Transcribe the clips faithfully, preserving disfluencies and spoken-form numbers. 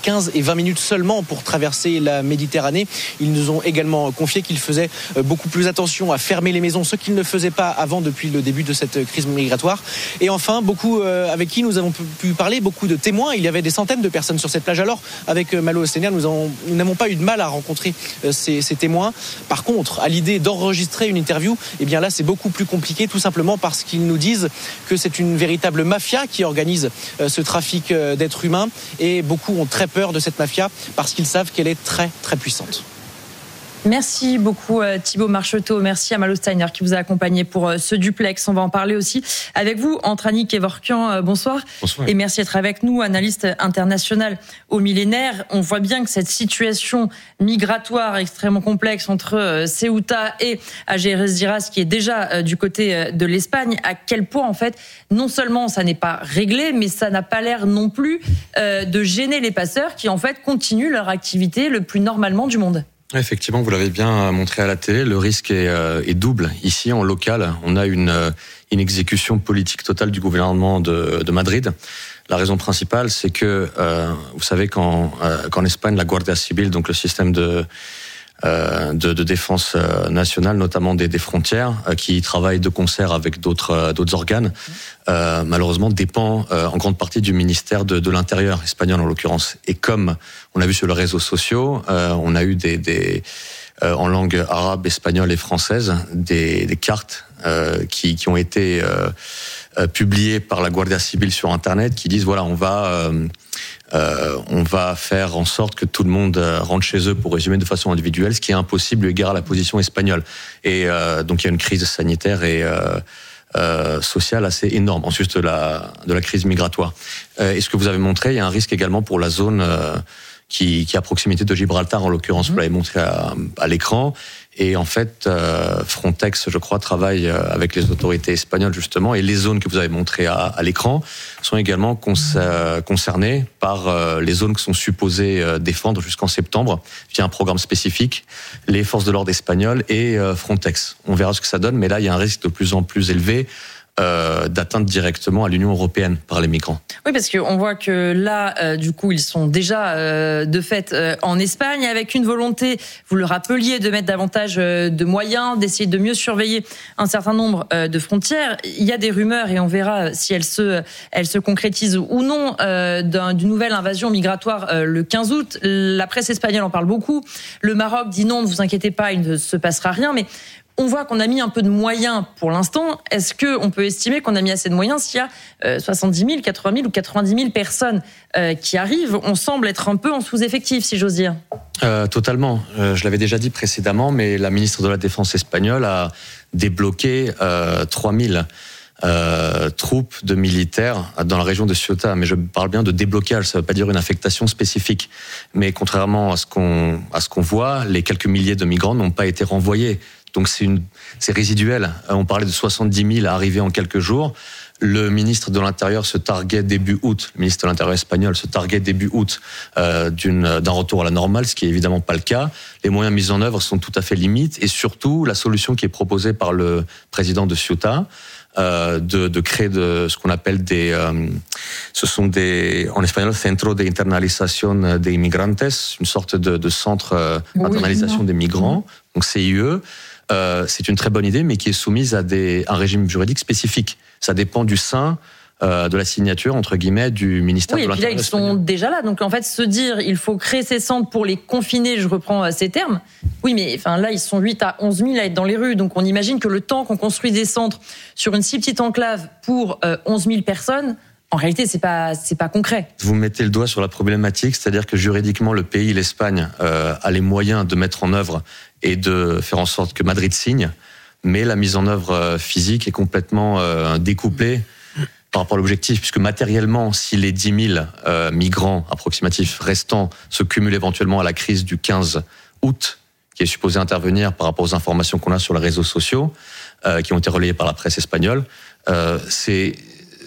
quinze et vingt minutes seulement pour traverser la Méditerranée. Ils nous ont également confié qu'ils faisaient beaucoup plus attention à fermer les maisons, ce qu'ils ne faisaient pas avant depuis le début de cette crise migratoire. Et enfin, beaucoup avec qui nous avons pu parler, beaucoup de témoins. Il y avait des centaines de personnes sur cette plage. Alors, avec Malo Ostener, nous, avons, nous n'avons pas eu de mal à rencontrer ces, ces témoins. Par contre, à l'idée d'enregistrer une interview, eh bien là, c'est beaucoup plus compliqué, tout simplement parce qu'ils nous disent que c'est une véritable mafia qui organise ce trafic d'êtres humains. Et beaucoup ont très peur de cette mafia parce qu'ils savent qu'elle est très, très puissante. Merci beaucoup Thibaut Marcheteau, merci à Malo Steiner qui vous a accompagné pour ce duplex. On va en parler aussi avec vous, Antranik Kevorkian, bonsoir. Bonsoir. Et merci d'être avec nous, analyste international au Millénaire. On voit bien que cette situation migratoire extrêmement complexe entre Ceuta et Algeciras, qui est déjà du côté de l'Espagne, à quel point en fait, non seulement ça n'est pas réglé, mais ça n'a pas l'air non plus de gêner les passeurs qui en fait continuent leur activité le plus normalement du monde. Effectivement, vous l'avez bien montré à la télé, le risque est, euh, est double. Ici, en local, on a une, une exécution politique totale du gouvernement de, de Madrid. La raison principale, c'est que, euh, vous savez qu'en, euh, qu'en Espagne, la Guardia Civil, donc le système de, euh, de, de défense nationale, notamment des, des frontières, euh, qui travaille de concert avec d'autres, euh, d'autres organes, euh, malheureusement dépend euh, en grande partie du ministère de, de l'Intérieur, espagnol en l'occurrence. Et comme on a vu sur les réseaux sociaux, euh, on a eu des, des euh, en langue arabe, espagnole et française, des, des cartes euh, qui, qui ont été euh, euh, publiées par la Guardia Civil sur Internet, qui disent voilà, on va euh, Euh, on va faire en sorte que tout le monde rentre chez eux, pour résumer de façon individuelle, ce qui est impossible eu égard à la position espagnole. Et euh, donc il y a une crise sanitaire et euh, euh, sociale assez énorme, ensuite de la, de la crise migratoire. Euh, et ce que vous avez montré, il y a un risque également pour la zone euh, qui, qui est à proximité de Gibraltar, en l'occurrence, mmh. vous l'avez montré à, à l'écran. Et en fait, euh, Frontex, je crois, travaille avec les autorités espagnoles, justement, et les zones que vous avez montrées à, à l'écran sont également cons- concernées par euh, les zones qui sont supposées euh, défendre jusqu'en septembre, via un programme spécifique, les forces de l'ordre espagnoles et euh, Frontex. On verra ce que ça donne, mais là, il y a un risque de plus en plus élevé Euh, d'atteinte directement à l'Union européenne par les migrants. Oui, parce qu'on voit que là, euh, du coup, ils sont déjà euh, de fait euh, en Espagne, avec une volonté, vous le rappeliez, de mettre davantage euh, de moyens, d'essayer de mieux surveiller un certain nombre euh, de frontières. Il y a des rumeurs, et on verra si elles se, elles se concrétisent ou non, euh, d'un, d'une nouvelle invasion migratoire euh, le quinze août. La presse espagnole en parle beaucoup. Le Maroc dit non, ne vous inquiétez pas, il ne se passera rien, mais on voit qu'on a mis un peu de moyens pour l'instant. Est-ce qu'on peut estimer qu'on a mis assez de moyens s'il y a euh, soixante-dix mille, quatre-vingt mille ou quatre-vingt-dix mille personnes euh, qui arrivent? On semble être un peu en sous-effectif, si j'ose dire. Euh, totalement. Euh, je l'avais déjà dit précédemment, mais la ministre de la Défense espagnole a débloqué euh, trois mille euh, troupes de militaires dans la région de Ceuta. Mais je parle bien de déblocage, ça ne veut pas dire une affectation spécifique. Mais contrairement à ce qu'on, à ce qu'on voit, les quelques milliers de migrants n'ont pas été renvoyés. Donc c'est, une, c'est résiduel. On parlait de soixante-dix mille arrivés en quelques jours. Le ministre de l'Intérieur se targuait début août, le ministre de l'Intérieur espagnol se targuait début août euh, d'une, d'un retour à la normale, ce qui est évidemment pas le cas. Les moyens mis en œuvre sont tout à fait limites. Et surtout, la solution qui est proposée par le président de Ceuta, euh, de, de créer de, ce qu'on appelle des... Euh, ce sont des, en espagnol, Centro de Internalización de Inmigrantes, une sorte de, de centre euh, d'internalisation oui, des migrants, donc C I E. Euh, c'est une très bonne idée, mais qui est soumise à des, un régime juridique spécifique. Ça dépend du sein euh, de la signature, entre guillemets, du ministère oui, de l'Intérieur. Oui, et puis là, ils sont déjà là. Donc, en fait, se dire, il faut créer ces centres pour les confiner, je reprends ces termes. Oui, mais enfin, là, ils sont huit à onze mille à être dans les rues. Donc, on imagine que le temps qu'on construit des centres sur une si petite enclave pour euh, onze mille personnes, en réalité, c'est pas, c'est pas concret. Vous mettez le doigt sur la problématique, c'est-à-dire que juridiquement, le pays, l'Espagne, euh, a les moyens de mettre en œuvre et de faire en sorte que Madrid signe, mais la mise en œuvre physique est complètement euh, découplée par rapport à l'objectif, puisque matériellement, si les dix mille euh, migrants approximatifs restants se cumulent éventuellement à la crise du quinze août, qui est supposée intervenir par rapport aux informations qu'on a sur les réseaux sociaux, euh, qui ont été relayées par la presse espagnole, euh, c'est...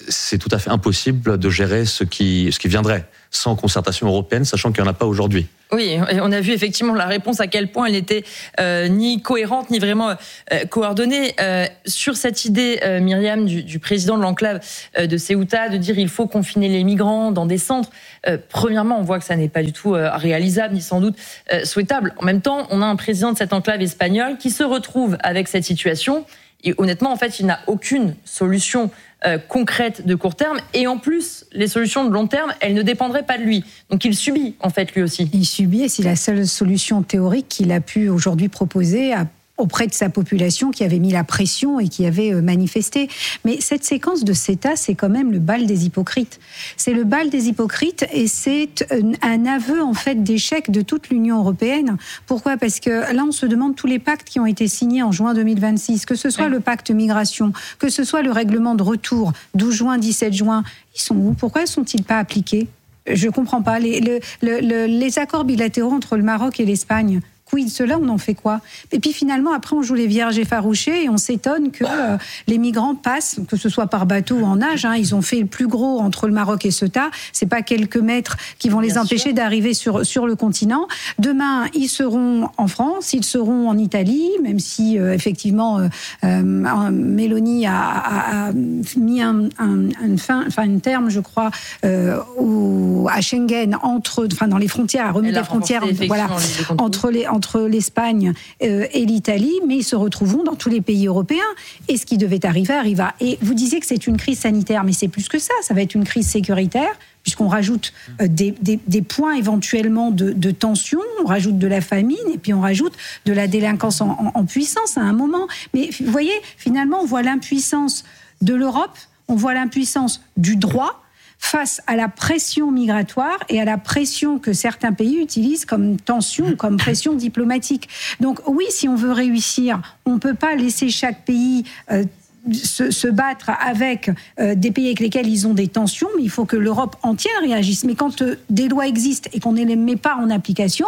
c'est tout à fait impossible de gérer ce qui, ce qui viendrait sans concertation européenne, sachant qu'il n'y en a pas aujourd'hui. Oui, on a vu effectivement la réponse à quel point elle n'était euh, ni cohérente ni vraiment euh, coordonnée. Euh, sur cette idée, euh, Myriam, du, du président de l'enclave euh, de Ceuta, de dire il faut confiner les migrants dans des centres, euh, premièrement, on voit que ça n'est pas du tout euh, réalisable ni sans doute euh, souhaitable. En même temps, on a un président de cette enclave espagnole qui se retrouve avec cette situation et honnêtement, en fait, il n'a aucune solution Euh, concrète de court terme, et en plus les solutions de long terme, elles ne dépendraient pas de lui, donc il subit en fait lui aussi. Il subit, et c'est la seule solution théorique qu'il a pu aujourd'hui proposer à auprès de sa population qui avait mis la pression et qui avait manifesté. Mais cette séquence de CETA, c'est quand même le bal des hypocrites. C'est le bal des hypocrites et c'est un aveu en fait d'échec de toute l'Union européenne. Pourquoi ? Parce que là, on se demande tous les pactes qui ont été signés en juin deux mille vingt-six, que ce soit oui. le pacte migration, que ce soit le règlement de retour, douze juin, dix-sept juin, ils sont où ? Pourquoi ne sont-ils pas appliqués ? Je ne comprends pas. Les, le, le, le, les accords bilatéraux entre le Maroc et l'Espagne, quid de cela, on en fait quoi ? Et puis finalement, après, on joue les vierges effarouchées et on s'étonne que euh, les migrants passent, que ce soit par bateau ou en nage. Hein, ils ont fait le plus gros entre le Maroc et Ceuta. C'est pas quelques mètres qui vont Bien les empêcher sûr. d'arriver sur sur le continent. Demain, ils seront en France, ils seront en Italie, même si euh, effectivement, euh, euh, Mélanie a, a, a mis un, un, un fin, enfin un terme, je crois, euh, au, à Schengen entre, enfin dans les frontières, a remis les frontières, voilà, les entre les entre l'Espagne et l'Italie, mais ils se retrouveront dans tous les pays européens. Et ce qui devait arriver, arriva. Et vous disiez que c'est une crise sanitaire, mais c'est plus que ça. Ça va être une crise sécuritaire, puisqu'on rajoute des, des, des points éventuellement de, de tension, on rajoute de la famine, et puis on rajoute de la délinquance en, en, en puissance à un moment. Mais vous voyez, finalement, on voit l'impuissance de l'Europe, on voit l'impuissance du droit, face à la pression migratoire et à la pression que certains pays utilisent comme tension, comme pression diplomatique. Donc oui, si on veut réussir, on ne peut pas laisser chaque pays euh, se, se battre avec euh, des pays avec lesquels ils ont des tensions, mais il faut que l'Europe entière réagisse. Mais quand euh, des lois existent et qu'on ne les met pas en application,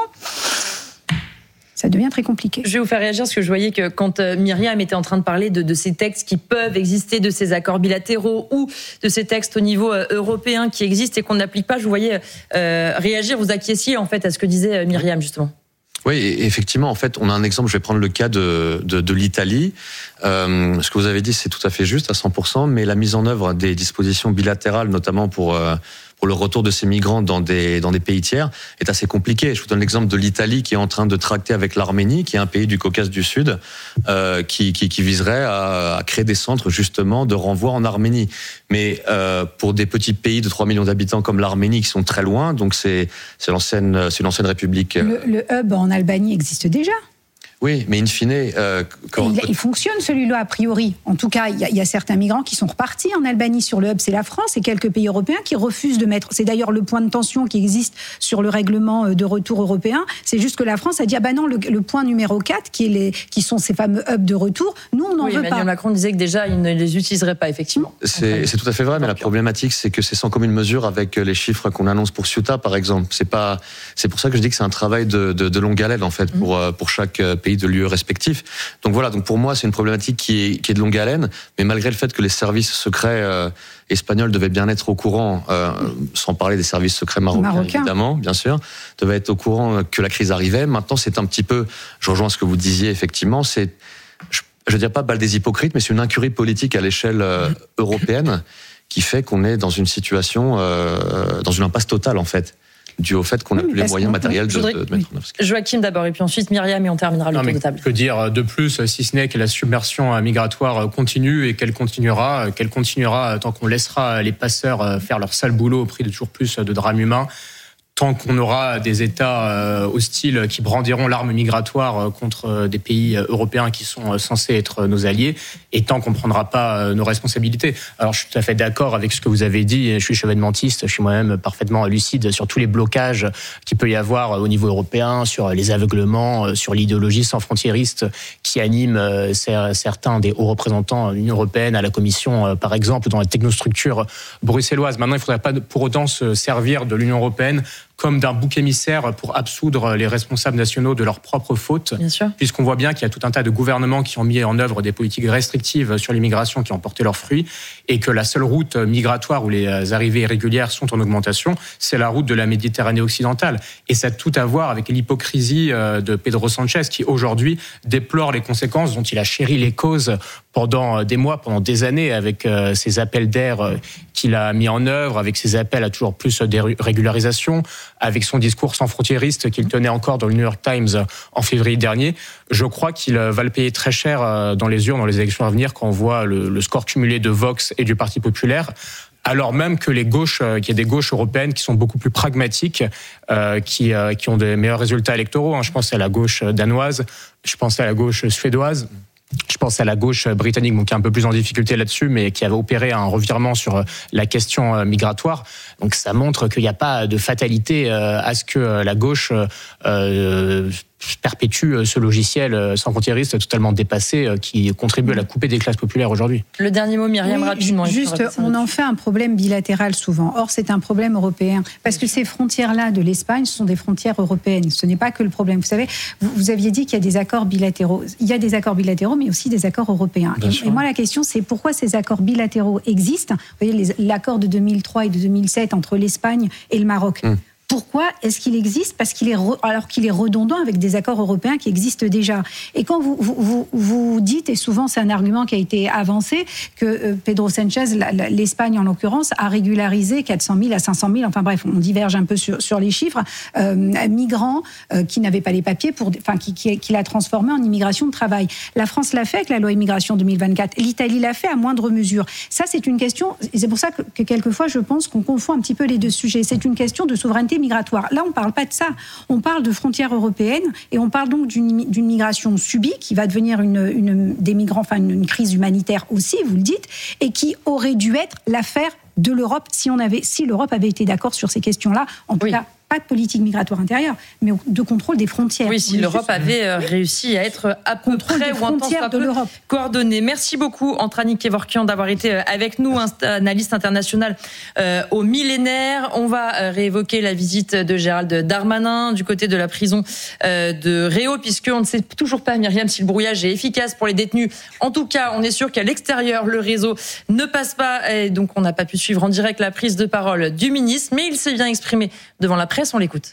ça devient très compliqué. Je vais vous faire réagir parce que je voyais que quand Myriam était en train de parler de, de ces textes qui peuvent exister, de ces accords bilatéraux ou de ces textes au niveau européen qui existent et qu'on n'applique pas, je vous voyais euh, réagir, vous acquiesciez en fait à ce que disait Myriam justement. Oui, effectivement, en fait, on a un exemple, je vais prendre le cas de, de, de l'Italie. Euh, ce que vous avez dit, c'est tout à fait juste, à cent pour cent, mais la mise en œuvre des dispositions bilatérales, notamment pour... Euh, pour le retour de ces migrants dans des, dans des pays tiers, est assez compliqué. Je vous donne l'exemple de l'Italie qui est en train de tracter avec l'Arménie, qui est un pays du Caucase du Sud, euh, qui, qui, qui viserait à, à créer des centres justement de renvoi en Arménie. Mais euh, pour des petits pays de trois millions d'habitants comme l'Arménie qui sont très loin, donc c'est, c'est, l'ancienne, c'est l'ancienne république... Le, le hub en Albanie existe déjà ? Oui, mais in fine... Euh, quand... il, il fonctionne celui-là a priori. En tout cas, il y, a, il y a certains migrants qui sont repartis en Albanie sur le hub. C'est la France et quelques pays européens qui refusent de mettre... C'est d'ailleurs le point de tension qui existe sur le règlement de retour européen. C'est juste que la France a dit, ah ben non, le, le point numéro quatre, qui, est les, qui sont ces fameux hubs de retour, nous, on n'en oui, veut Emmanuel pas. Macron disait que déjà, il ne les utiliserait pas, effectivement. C'est, c'est tout à fait vrai, mais la problématique, c'est que c'est sans commune mesure avec les chiffres qu'on annonce pour Ceuta, par exemple. C'est pas, c'est pour ça que je dis que c'est un travail de, de, de longue haleine, en fait, pour, mmh. pour chaque pays de l'U E respectif. Donc voilà, donc pour moi, c'est une problématique qui est, qui est de longue haleine, mais malgré le fait que les services secrets euh, espagnols devaient bien être au courant, euh, sans parler des services secrets marocains, Marocain. évidemment, bien sûr, devaient être au courant que la crise arrivait. Maintenant, c'est un petit peu, je rejoins ce que vous disiez, effectivement, c'est, je, je veux dire pas balle des hypocrites, mais c'est une incurie politique à l'échelle euh, européenne qui fait qu'on est dans une situation, euh, dans une impasse totale, en fait, dû au fait qu'on n'a oui, plus les moyens matériels de, voudrais... de, de mettre en œuvre. Joachim d'abord, et puis ensuite Myriam, et on terminera le non, tour de table. Que dire de plus, si ce n'est que la submersion migratoire continue et qu'elle continuera, qu'elle continuera tant qu'on laissera les passeurs faire leur sale boulot au prix de toujours plus de drames humains, tant qu'on aura des États hostiles qui brandiront l'arme migratoire contre des pays européens qui sont censés être nos alliés, et tant qu'on ne prendra pas nos responsabilités. Alors je suis tout à fait d'accord avec ce que vous avez dit, je suis chevènementiste, je suis moi-même parfaitement lucide sur tous les blocages qu'il peut y avoir au niveau européen, sur les aveuglements, sur l'idéologie sans frontiériste qui anime certains des hauts représentants de l'Union européenne, à la Commission par exemple, dans la technostructure bruxelloise. Maintenant, il ne faudrait pas pour autant se servir de l'Union européenne comme d'un bouc émissaire pour absoudre les responsables nationaux de leurs propres fautes. Bien sûr. Puisqu'on voit bien qu'il y a tout un tas de gouvernements qui ont mis en œuvre des politiques restrictives sur l'immigration qui ont porté leurs fruits, et que la seule route migratoire où les arrivées irrégulières sont en augmentation, c'est la route de la Méditerranée occidentale. Et ça a tout à voir avec l'hypocrisie de Pedro Sanchez, qui aujourd'hui déplore les conséquences dont il a chéri les causes pendant des mois, pendant des années, avec ses appels d'air qu'il a mis en œuvre, avec ses appels à toujours plus de régularisation, avec son discours sans frontiériste qu'il tenait encore dans le New York Times en février dernier. Je crois qu'il va le payer très cher dans les urnes, dans les élections à venir, quand on voit le, le score cumulé de Vox et du Parti populaire, alors même que les gauches, qu'il y a des gauches européennes qui sont beaucoup plus pragmatiques, euh, qui, euh, qui ont des meilleurs résultats électoraux. Hein. Je pense à la gauche danoise, je pense à la gauche suédoise. Je pense à la gauche britannique, bon, qui est un peu plus en difficulté là-dessus, mais qui avait opéré un revirement sur la question migratoire. Donc ça montre qu'il n'y a pas de fatalité à ce que la gauche euh, perpétue ce logiciel sans frontiériste totalement dépassé qui contribue à la couper des classes populaires aujourd'hui. Le dernier mot, Myriam, oui, rapidement. Juste, on en fait un problème bilatéral souvent. Or, c'est un problème européen. Parce que ces frontières-là de l'Espagne sont des frontières européennes. Ce n'est pas que le problème. Vous savez, vous, vous aviez dit qu'il y a des accords bilatéraux. Il y a des accords bilatéraux, mais aussi des accords européens. Et, et moi, la question, c'est pourquoi ces accords bilatéraux existent. Vous voyez, les, l'accord de deux mille trois et de deux mille sept entre l'Espagne et le Maroc. Hum. Pourquoi est-ce qu'il existe ? Parce qu'il est re, alors qu'il est redondant avec des accords européens qui existent déjà. Et quand vous vous, vous, vous dites, et souvent c'est un argument qui a été avancé, que euh, Pedro Sanchez, la, la, l'Espagne en l'occurrence, a régularisé quatre cent mille à cinq cent mille, enfin bref, on diverge un peu sur, sur les chiffres, euh, migrants euh, qui n'avaient pas les papiers, pour, enfin qui, qui, qui l'a transformé en immigration de travail. La France l'a fait avec la loi immigration deux mille vingt-quatre. L'Italie l'a fait à moindre mesure. Ça, c'est une question, et c'est pour ça que, que quelquefois je pense qu'on confond un petit peu les deux sujets. C'est une question de souveraineté migratoire. Là, on ne parle pas de ça. On parle de frontières européennes et on parle donc d'une, d'une migration subie qui va devenir une, une, des migrants, enfin une, une crise humanitaire aussi, vous le dites, et qui aurait dû être l'affaire de l'Europe si, on avait, si l'Europe avait été d'accord sur ces questions-là. En tout oui. cas, pas de politique migratoire intérieure, mais de contrôle des frontières. Oui, si l'Europe avait réussi à être à peu près ou un temps soit peu coordonnée. Merci beaucoup, Antranik Kevorkian, d'avoir été avec nous, analyste international euh, au millénaire. On va réévoquer la visite de Gérald Darmanin du côté de la prison euh, de Réau, puisqu'on ne sait toujours pas, Myriam, si le brouillage est efficace pour les détenus. En tout cas, on est sûr qu'à l'extérieur, le réseau ne passe pas, et donc on n'a pas pu suivre en direct la prise de parole du ministre, mais il s'est bien exprimé devant la presse. On l'écoute.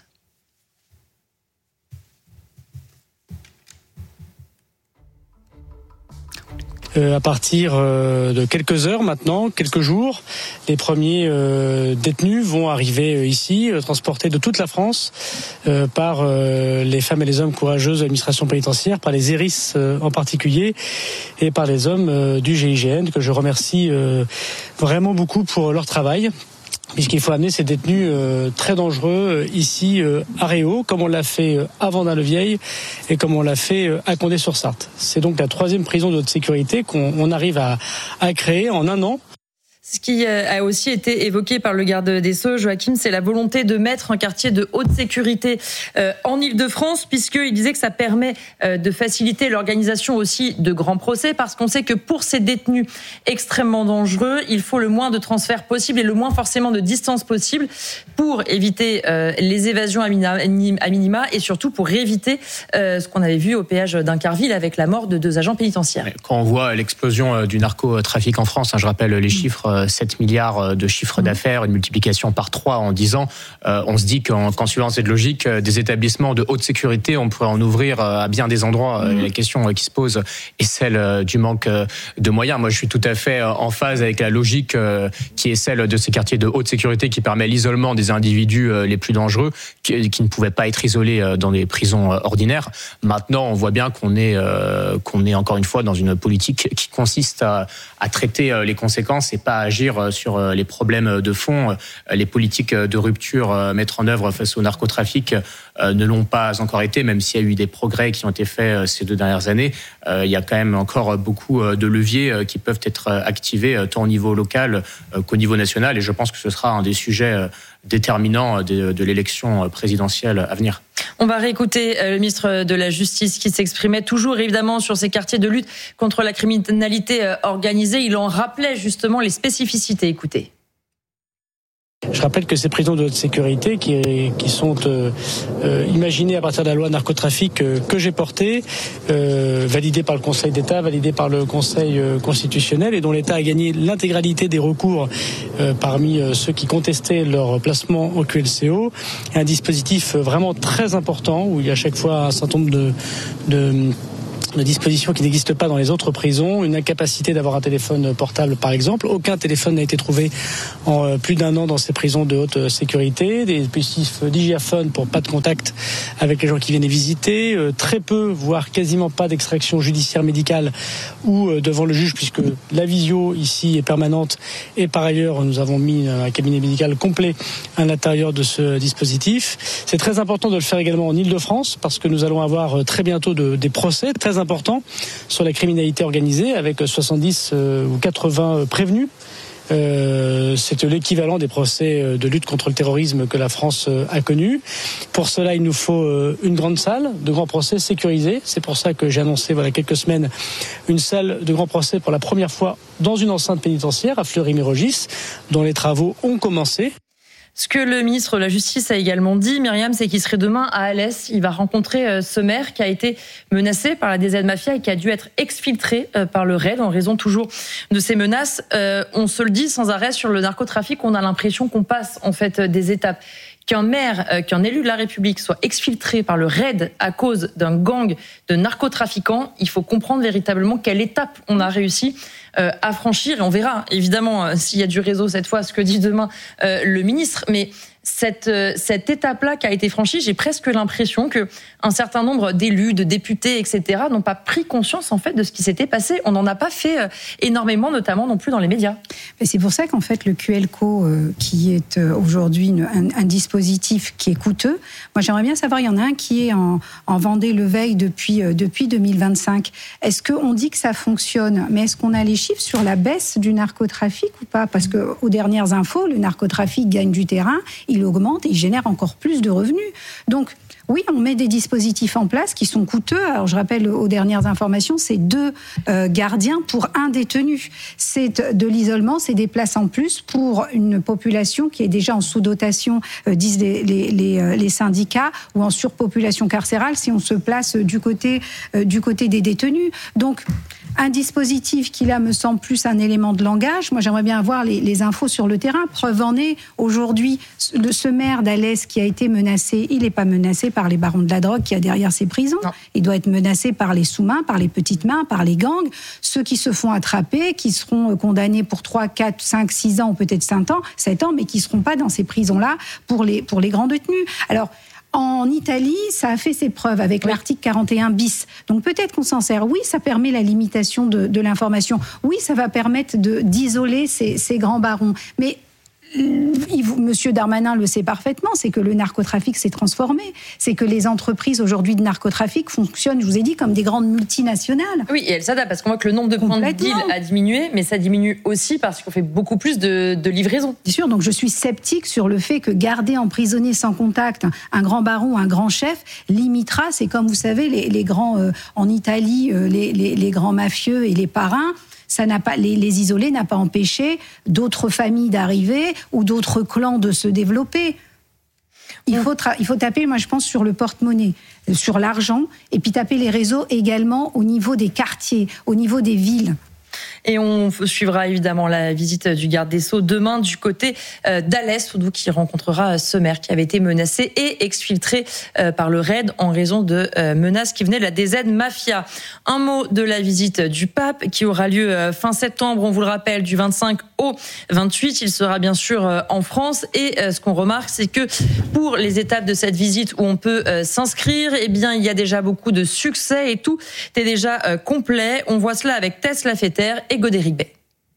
Euh, à partir euh, de quelques heures maintenant, quelques jours, les premiers euh, détenus vont arriver euh, ici, euh, transportés de toute la France euh, par euh, les femmes et les hommes courageuses de l'administration pénitentiaire, par les ERIS euh, en particulier, et par les hommes euh, du G I G N, que je remercie euh, vraiment beaucoup pour leur travail, puisqu'il faut amener ces détenus euh, très dangereux euh, ici euh, à Réau, comme on l'a fait euh, à Vendin-le-Vieil et comme on l'a fait euh, à Condé-sur-Sarthe. C'est donc la troisième prison de haute sécurité qu'on on arrive à, à créer en un an. Ce qui a aussi été évoqué par le garde des Sceaux, Joachim, c'est la volonté de mettre un quartier de haute sécurité en Île-de-France, puisqu'il disait que ça permet de faciliter l'organisation aussi de grands procès, parce qu'on sait que pour ces détenus extrêmement dangereux, il faut le moins de transferts possible et le moins forcément de distance possible pour éviter les évasions à minima et surtout pour éviter ce qu'on avait vu au péage d'Incarville avec la mort de deux agents pénitentiaires. Quand on voit l'explosion du narcotrafic en France, hein, je rappelle les chiffres, sept milliards de chiffre d'affaires, une multiplication par trois en dix ans. Euh, on se dit qu'en, qu'en suivant cette logique, des établissements de haute sécurité, on pourrait en ouvrir à bien des endroits. Mmh. La question qui se pose est celle du manque de moyens. Moi, je suis tout à fait en phase avec la logique qui est celle de ces quartiers de haute sécurité qui permet l'isolement des individus les plus dangereux, qui, qui ne pouvaient pas être isolés dans des prisons ordinaires. Maintenant, on voit bien qu'on est, euh, qu'on est encore une fois dans une politique qui consiste à, à traiter les conséquences et pas à agir sur les problèmes de fond. Les politiques de rupture mettre en œuvre face au narcotrafic ne l'ont pas encore été, même s'il y a eu des progrès qui ont été faits ces deux dernières années. Il y a quand même encore beaucoup de leviers qui peuvent être activés tant au niveau local qu'au niveau national, et je pense que ce sera un des sujets déterminants de, de l'élection présidentielle à venir. On va réécouter le ministre de la Justice qui s'exprimait toujours évidemment sur ces quartiers de lutte contre la criminalité organisée. Il en rappelait justement les spécificités. Écoutez. Je rappelle que ces prisons de haute sécurité qui, qui sont euh, euh, imaginées à partir de la loi narcotrafic euh, que j'ai portée, euh, validée par le Conseil d'État, validée par le Conseil euh, constitutionnel et dont l'État a gagné l'intégralité des recours euh, parmi euh, ceux qui contestaient leur placement au Q L C O. Un dispositif vraiment très important où il y a à chaque fois un certain nombre de... de de dispositions qui n'existent pas dans les autres prisons, une incapacité d'avoir un téléphone portable par exemple. Aucun téléphone n'a été trouvé en plus d'un an dans ces prisons de haute sécurité, des dispositifs digiphones pour pas de contact avec les gens qui viennent les visiter, très peu, voire quasiment pas d'extraction judiciaire médicale ou devant le juge puisque la visio ici est permanente et par ailleurs nous avons mis un cabinet médical complet à l'intérieur de ce dispositif. C'est très important de le faire également en Île-de-France parce que nous allons avoir très bientôt de, des procès très important sur la criminalité organisée avec soixante-dix euh, ou quatre-vingts prévenus. Euh, c'est l'équivalent des procès de lutte contre le terrorisme que la France a connu. Pour cela, il nous faut une grande salle de grands procès sécurisée. C'est pour ça que j'ai annoncé voilà quelques semaines une salle de grands procès pour la première fois dans une enceinte pénitentiaire à Fleury-Mérogis, dont les travaux ont commencé. Ce que le ministre de la Justice a également dit, Myriam, c'est qu'il serait demain à Alès. Il va rencontrer ce maire qui a été menacé par la D Z Mafia et qui a dû être exfiltré par le raid en raison toujours de ces menaces. Euh, on se le dit sans arrêt sur le narcotrafic, on a l'impression qu'on passe en fait des étapes. Qu'un maire, euh, qu'un élu de la République soit exfiltré par le raid à cause d'un gang de narcotrafiquants, il faut comprendre véritablement quelle étape on a réussi euh, à franchir. Et on verra évidemment euh, s'il y a du réseau cette fois, ce que dit demain euh, le ministre. Mais cette, euh, cette étape-là qui a été franchie, j'ai presque l'impression que un certain nombre d'élus, de députés, et cetera, n'ont pas pris conscience en fait de ce qui s'était passé. On n'en a pas fait euh, énormément, notamment non plus dans les médias. Mais c'est pour ça qu'en fait le Q L C O, euh, qui est euh, aujourd'hui une, un, un dispositif qui est coûteux. Moi, j'aimerais bien savoir, il y en a un qui est en, en Vendée-le-Veille depuis euh, depuis deux mille vingt-cinq. Est-ce qu'on dit que ça fonctionne, mais est-ce qu'on a les chiffres sur la baisse du narcotrafic ou pas? Parce que aux dernières infos, le narcotrafic gagne du terrain. Il augmente et il génère encore plus de revenus. Donc, oui, on met des dispositifs en place qui sont coûteux. Alors, je rappelle aux dernières informations, c'est deux euh, gardiens pour un détenu. C'est de l'isolement, c'est des places en plus pour une population qui est déjà en sous-dotation, euh, disent les, les, les, les syndicats, ou en surpopulation carcérale si on se place du côté, euh, du côté des détenus. Donc, un dispositif qui, là, me semble plus un élément de langage. Moi, j'aimerais bien avoir les, les infos sur le terrain. Preuve en est, aujourd'hui, le, ce maire d'Alès qui a été menacé, il n'est pas menacé par les barons de la drogue qu'il y a derrière ces prisons. Non. Il doit être menacé par les sous-mains, par les petites mains, par les gangs. Ceux qui se font attraper, qui seront condamnés pour trois, quatre, cinq, six ans ou peut-être sept ans, sept ans, mais qui ne seront pas dans ces prisons-là pour les, pour les grands détenus. Alors, en Italie, ça a fait ses preuves avec oui. l'article quarante et un bis. Donc peut-être qu'on s'en sert. Oui, ça permet la limitation de, de l'information. Oui, ça va permettre de, d'isoler ces, ces grands barons. Mais Monsieur Darmanin le sait parfaitement, c'est que le narcotrafic s'est transformé. C'est que les entreprises aujourd'hui de narcotrafic fonctionnent, je vous ai dit, comme des grandes multinationales. Oui, et elles s'adaptent parce qu'on voit que le nombre de points de deal a diminué, mais ça diminue aussi parce qu'on fait beaucoup plus de, de livraisons. Bien sûr, donc je suis sceptique sur le fait que garder emprisonné sans contact un grand baron, un grand chef, limitera, c'est comme vous savez, les, les grands, euh, en Italie, euh, les, les, les grands mafieux et les parrains. Ça n'a pas, les, les isolés n'a pas empêché d'autres familles d'arriver ou d'autres clans de se développer. Il faut, tra- il faut taper, moi je pense, sur le porte-monnaie, sur l'argent, et puis taper les réseaux également au niveau des quartiers, au niveau des villes. Et on suivra évidemment la visite du garde des Sceaux demain du côté d'Alès, qui rencontrera ce maire qui avait été menacé et exfiltré par le raid en raison de menaces qui venaient de la D Z Mafia. Un mot de la visite du pape qui aura lieu fin septembre, on vous le rappelle, du vingt-cinq au vingt-huit. Il sera bien sûr en France et ce qu'on remarque, c'est que pour les étapes de cette visite où on peut s'inscrire, eh bien il y a déjà beaucoup de succès et tout est déjà complet. On voit cela avec Tess Lafetter et Godéric Bay.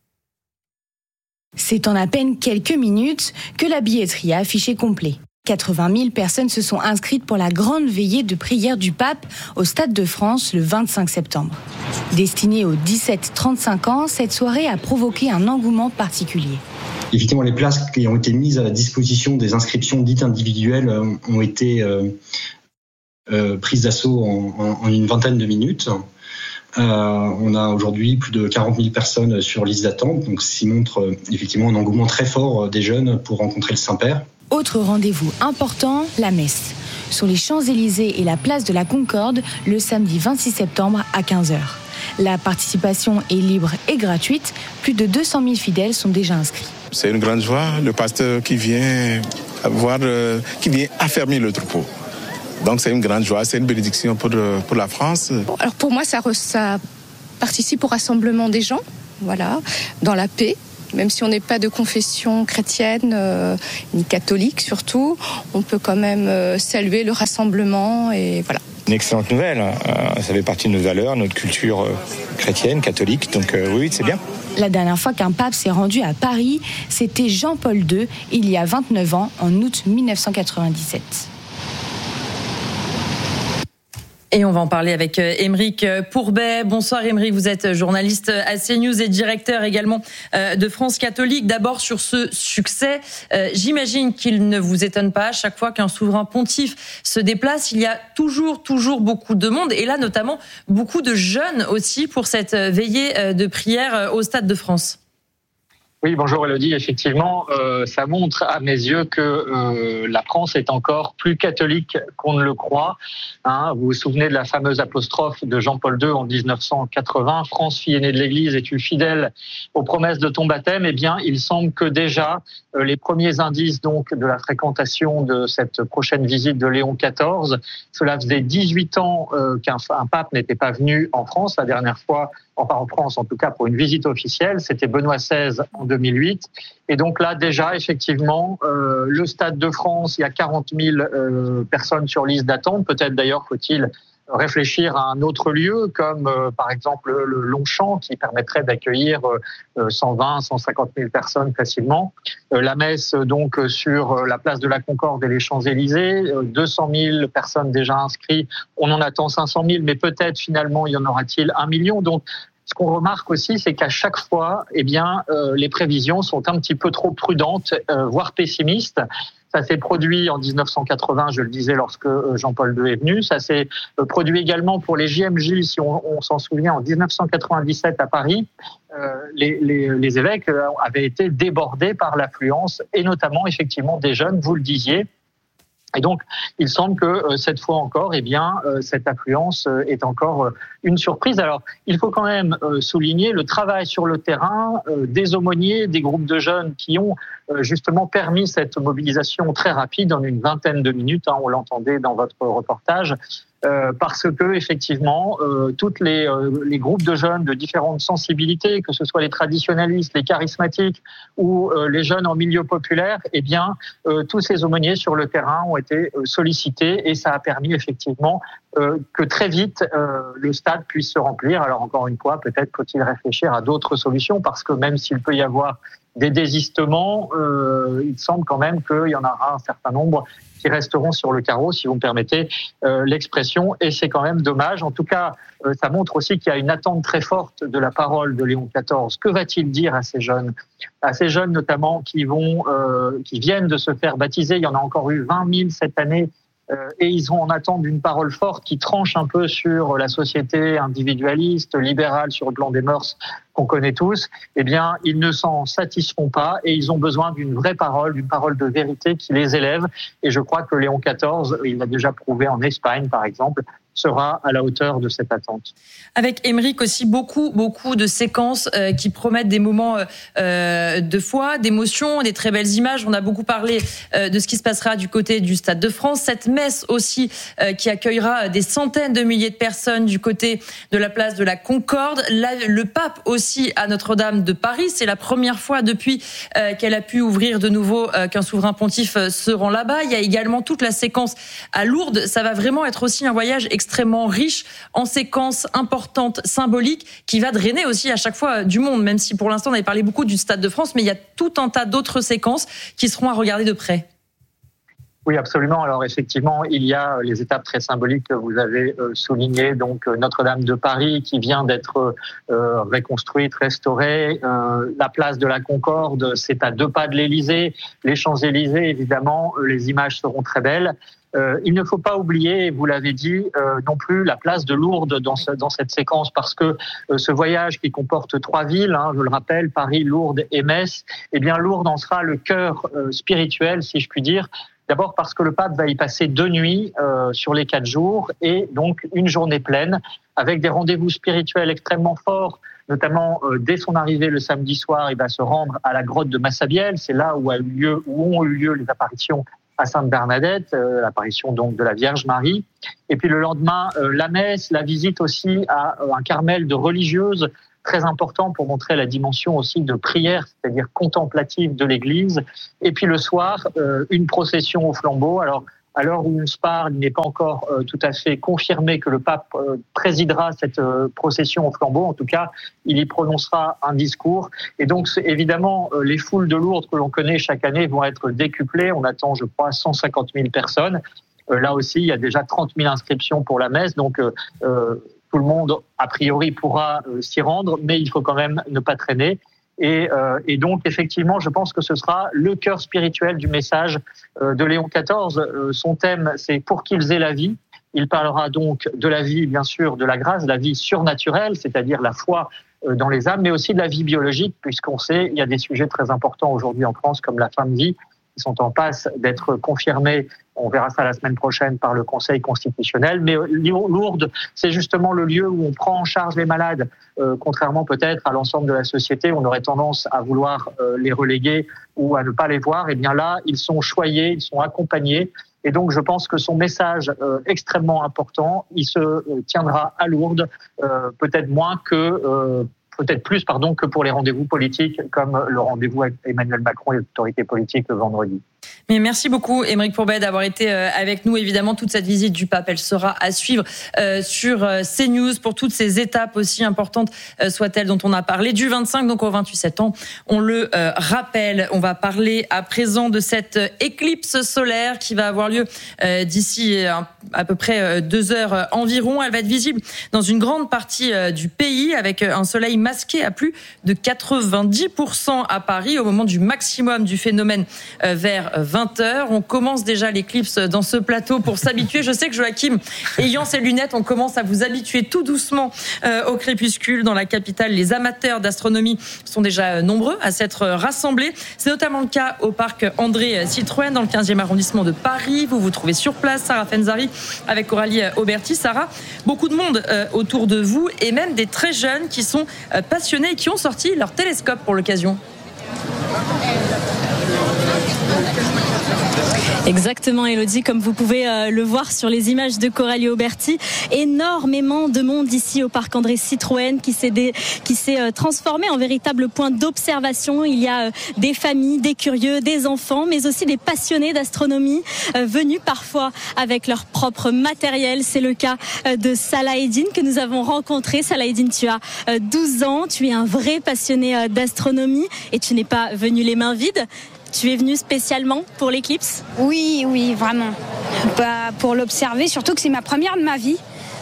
C'est en à peine quelques minutes que la billetterie a affiché complet. quatre-vingt mille personnes se sont inscrites pour la grande veillée de prière du pape au Stade de France le vingt-cinq septembre. Destinée aux dix-sept trente-cinq ans, cette soirée a provoqué un engouement particulier. Effectivement, les places qui ont été mises à la disposition des inscriptions dites individuelles ont été euh, euh, prises d'assaut en, en, en une vingtaine de minutes. Euh, on a aujourd'hui plus de quarante mille personnes sur liste d'attente, donc ce qui montre euh, effectivement un engouement très fort des jeunes pour rencontrer le Saint-Père. Autre rendez-vous important, la messe. Sur les Champs-Élysées et la place de la Concorde, le samedi vingt-six septembre à quinze heures. La participation est libre et gratuite. Plus de deux cent mille fidèles sont déjà inscrits. C'est une grande joie, le pasteur qui vient, avoir, euh, qui vient affermir le troupeau. Donc c'est une grande joie, c'est une bénédiction pour, pour la France. Alors pour moi, ça, ça participe au rassemblement des gens, voilà, dans la paix. Même si on n'est pas de confession chrétienne, euh, ni catholique surtout, on peut quand même euh, saluer le rassemblement et voilà. Une excellente nouvelle, euh, ça fait partie de nos valeurs, notre culture euh, chrétienne, catholique, donc euh, oui, c'est bien. La dernière fois qu'un pape s'est rendu à Paris, c'était Jean-Paul deux, il y a vingt-neuf ans, en août mille neuf cent quatre-vingt-dix-sept. Et on va en parler avec Aymeric Pourbet. Bonsoir Aymeric, vous êtes journaliste à CNews et directeur également de France Catholique. D'abord sur ce succès, j'imagine qu'il ne vous étonne pas, à chaque fois qu'un souverain pontife se déplace, il y a toujours, toujours beaucoup de monde, et là notamment beaucoup de jeunes aussi pour cette veillée de prière au Stade de France. Oui, bonjour Élodie. Effectivement, euh, ça montre à mes yeux que euh, la France est encore plus catholique qu'on ne le croit. Hein, vous vous souvenez de la fameuse apostrophe de Jean-Paul deux en dix-neuf cent quatre-vingts. France, fille aînée de l'Église, es-tu fidèle aux promesses de ton baptême? Eh bien, il semble que déjà euh, les premiers indices donc de la fréquentation de cette prochaine visite de Léon quatorze. Cela faisait dix-huit ans euh, qu'un un pape n'était pas venu en France. La dernière fois, enfin en France en tout cas pour une visite officielle, c'était Benoît seize en deux mille huit. Et donc là déjà effectivement euh, le Stade de France, il y a quarante mille euh, personnes sur liste d'attente. Peut-être d'ailleurs faut-il réfléchir à un autre lieu comme euh, par exemple le Longchamp qui permettrait d'accueillir euh, cent vingt, cent cinquante mille personnes facilement. Euh, la messe donc sur la place de la Concorde et les Champs-Élysées, euh, deux cent mille personnes déjà inscrites. On en attend cinq cent mille, mais peut-être finalement il y en aura-t-il un million. Donc ce qu'on remarque aussi, c'est qu'à chaque fois, eh bien, euh, les prévisions sont un petit peu trop prudentes, euh, voire pessimistes. Ça s'est produit en dix-neuf cent quatre-vingts, je le disais, lorsque Jean-Paul deux est venu. Ça s'est produit également pour les J M J, si on, on s'en souvient, en dix-neuf cent quatre-vingt-dix-sept à Paris. Euh, les, les, les évêques avaient été débordés par l'affluence, et notamment, effectivement, des jeunes, vous le disiez. Et donc, il semble que euh, cette fois encore, eh bien, euh, cette affluence euh, est encore euh, une surprise. Alors, il faut quand même euh, souligner le travail sur le terrain euh, des aumôniers, des groupes de jeunes qui ont euh, justement permis cette mobilisation très rapide en une vingtaine de minutes. Hein, on l'entendait dans votre reportage. Euh, parce que effectivement, euh, toutes les, euh, les groupes de jeunes de différentes sensibilités, que ce soit les traditionnalistes, les charismatiques ou euh, les jeunes en milieu populaire, eh bien, euh, tous ces aumôniers sur le terrain ont été euh, sollicités, et ça a permis effectivement euh, que très vite euh, le stade puisse se remplir. Alors encore une fois, peut-être faut-il réfléchir à d'autres solutions, parce que même s'il peut y avoir des désistements, euh, il semble quand même qu'il y en aura un certain nombre qui resteront sur le carreau, si vous me permettez euh, l'expression, et c'est quand même dommage. En tout cas, euh, ça montre aussi qu'il y a une attente très forte de la parole de Léon quatorze. Que va-t-il dire à ces jeunes, à ces jeunes notamment qui vont, euh, qui viennent de se faire baptiser? Il y en a encore eu vingt mille cette année. Et ils sont en attente d'une parole forte qui tranche un peu sur la société individualiste, libérale sur le plan des mœurs qu'on connaît tous. Eh bien, ils ne s'en satisfont pas, et ils ont besoin d'une vraie parole, d'une parole de vérité qui les élève. Et je crois que Léon quatorze, il l'a déjà prouvé en Espagne, par exemple, sera à la hauteur de cette attente. Avec Aymeric aussi, beaucoup, beaucoup de séquences euh, qui promettent des moments euh, de foi, d'émotion, des très belles images. On a beaucoup parlé euh, de ce qui se passera du côté du Stade de France. Cette messe aussi euh, qui accueillera des centaines de milliers de personnes du côté de la place de la Concorde. Là, le pape aussi à Notre-Dame de Paris. C'est la première fois depuis euh, qu'elle a pu ouvrir de nouveau, euh, qu'un souverain pontife se rend là-bas. Il y a également toute la séquence à Lourdes. Ça va vraiment être aussi un voyage extrêmement riche en séquences importantes, symboliques, qui va drainer aussi à chaque fois du monde, même si pour l'instant on avait parlé beaucoup du Stade de France, mais il y a tout un tas d'autres séquences qui seront à regarder de près. Oui, absolument. Alors effectivement, il y a les étapes très symboliques que vous avez soulignées. Donc Notre-Dame de Paris qui vient d'être euh, reconstruite, restaurée. Euh, la place de la Concorde, c'est à deux pas de l'Élysée. Les Champs-Élysées, évidemment, les images seront très belles. Euh, il ne faut pas oublier, vous l'avez dit, euh, non plus la place de Lourdes dans, ce, dans cette séquence, parce que euh, ce voyage qui comporte trois villes, hein, je le rappelle, Paris, Lourdes et Metz, eh bien Lourdes en sera le cœur euh, spirituel, si je puis dire. D'abord parce que le pape va y passer deux nuits euh, sur les quatre jours et donc une journée pleine avec des rendez-vous spirituels extrêmement forts, notamment euh, dès son arrivée le samedi soir, il va se rendre à la grotte de Massabielle, c'est là où, a eu lieu, où ont eu lieu les apparitions à Sainte-Bernadette, euh, l'apparition donc de la Vierge Marie. Et puis le lendemain, euh, la messe, la visite aussi à euh, un carmel de religieuses, très important pour montrer la dimension aussi de prière, c'est-à-dire contemplative de l'Église. Et puis le soir, euh, une procession au flambeau. Alors, à l'heure où on se parle, il n'est pas encore euh, tout à fait confirmé que le pape euh, présidera cette euh, procession au flambeau. En tout cas, il y prononcera un discours. Et donc, évidemment, euh, les foules de Lourdes que l'on connaît chaque année vont être décuplées. On attend, je crois, cent cinquante mille personnes. Euh, là aussi, il y a déjà trente mille inscriptions pour la messe. Donc, euh, euh, tout le monde, a priori, pourra euh, s'y rendre, mais il faut quand même ne pas traîner. Et, euh, et donc, effectivement, je pense que ce sera le cœur spirituel du message euh, de Léon quatorze. Euh, son thème, c'est « Pour qu'ils aient la vie ». Il parlera donc de la vie, bien sûr, de la grâce, de la vie surnaturelle, c'est-à-dire la foi euh, dans les âmes, mais aussi de la vie biologique, puisqu'on sait il y a des sujets très importants aujourd'hui en France, comme la fin de vie, qui sont en passe d'être confirmés. On verra ça la semaine prochaine par le Conseil constitutionnel. Mais Lourdes, c'est justement le lieu où on prend en charge les malades. Euh, contrairement peut-être à l'ensemble de la société, on aurait tendance à vouloir euh, les reléguer ou à ne pas les voir. Et bien là, ils sont choyés, ils sont accompagnés. Et donc, je pense que son message euh, extrêmement important, il se euh, tiendra à Lourdes, euh, peut-être moins que... Euh, peut-être plus pardon, que pour les rendez-vous politiques, comme le rendez-vous avec Emmanuel Macron et les autorités politiques le vendredi. Mais merci beaucoup, Aymeric Pourbet, d'avoir été avec nous. Évidemment, toute cette visite du pape, elle sera à suivre sur CNews pour toutes ces étapes aussi importantes soient-elles dont on a parlé. Du vingt-cinq donc au vingt-huit septembre, on le rappelle. On va parler à présent de cette éclipse solaire qui va avoir lieu d'ici à peu près deux heures environ. Elle va être visible dans une grande partie du pays avec un soleil masqué à plus de quatre-vingt-dix pour cent à Paris au moment du maximum du phénomène vers vingt heures. On commence déjà l'éclipse dans ce plateau pour s'habituer. Je sais que Joachim, ayant ses lunettes, on commence à vous habituer tout doucement euh, au crépuscule. Dans la capitale, les amateurs d'astronomie sont déjà nombreux à s'être rassemblés. C'est notamment le cas au parc André Citroën dans le quinzième arrondissement de Paris. Vous vous trouvez sur place, Sarah Fenzari avec Coralie Auberti. Sarah, beaucoup de monde euh, autour de vous et même des très jeunes qui sont euh, passionnés et qui ont sorti leur télescope pour l'occasion. Exactement, Elodie, comme vous pouvez euh, le voir sur les images de Coralie Auberti, énormément de monde ici au parc André Citroën qui s'est, dé... qui s'est euh, transformé en véritable point d'observation. Il y a euh, des familles, des curieux, des enfants, mais aussi des passionnés d'astronomie euh, venus parfois avec leur propre matériel. C'est le cas euh, de Salahedine que nous avons rencontré. Salahedine, tu as euh, douze ans, tu es un vrai passionné euh, d'astronomie et tu n'es pas venu les mains vides. Tu es venu spécialement pour l'éclipse ? Oui, oui, vraiment. Bah, pour l'observer, surtout que c'est ma première de ma vie.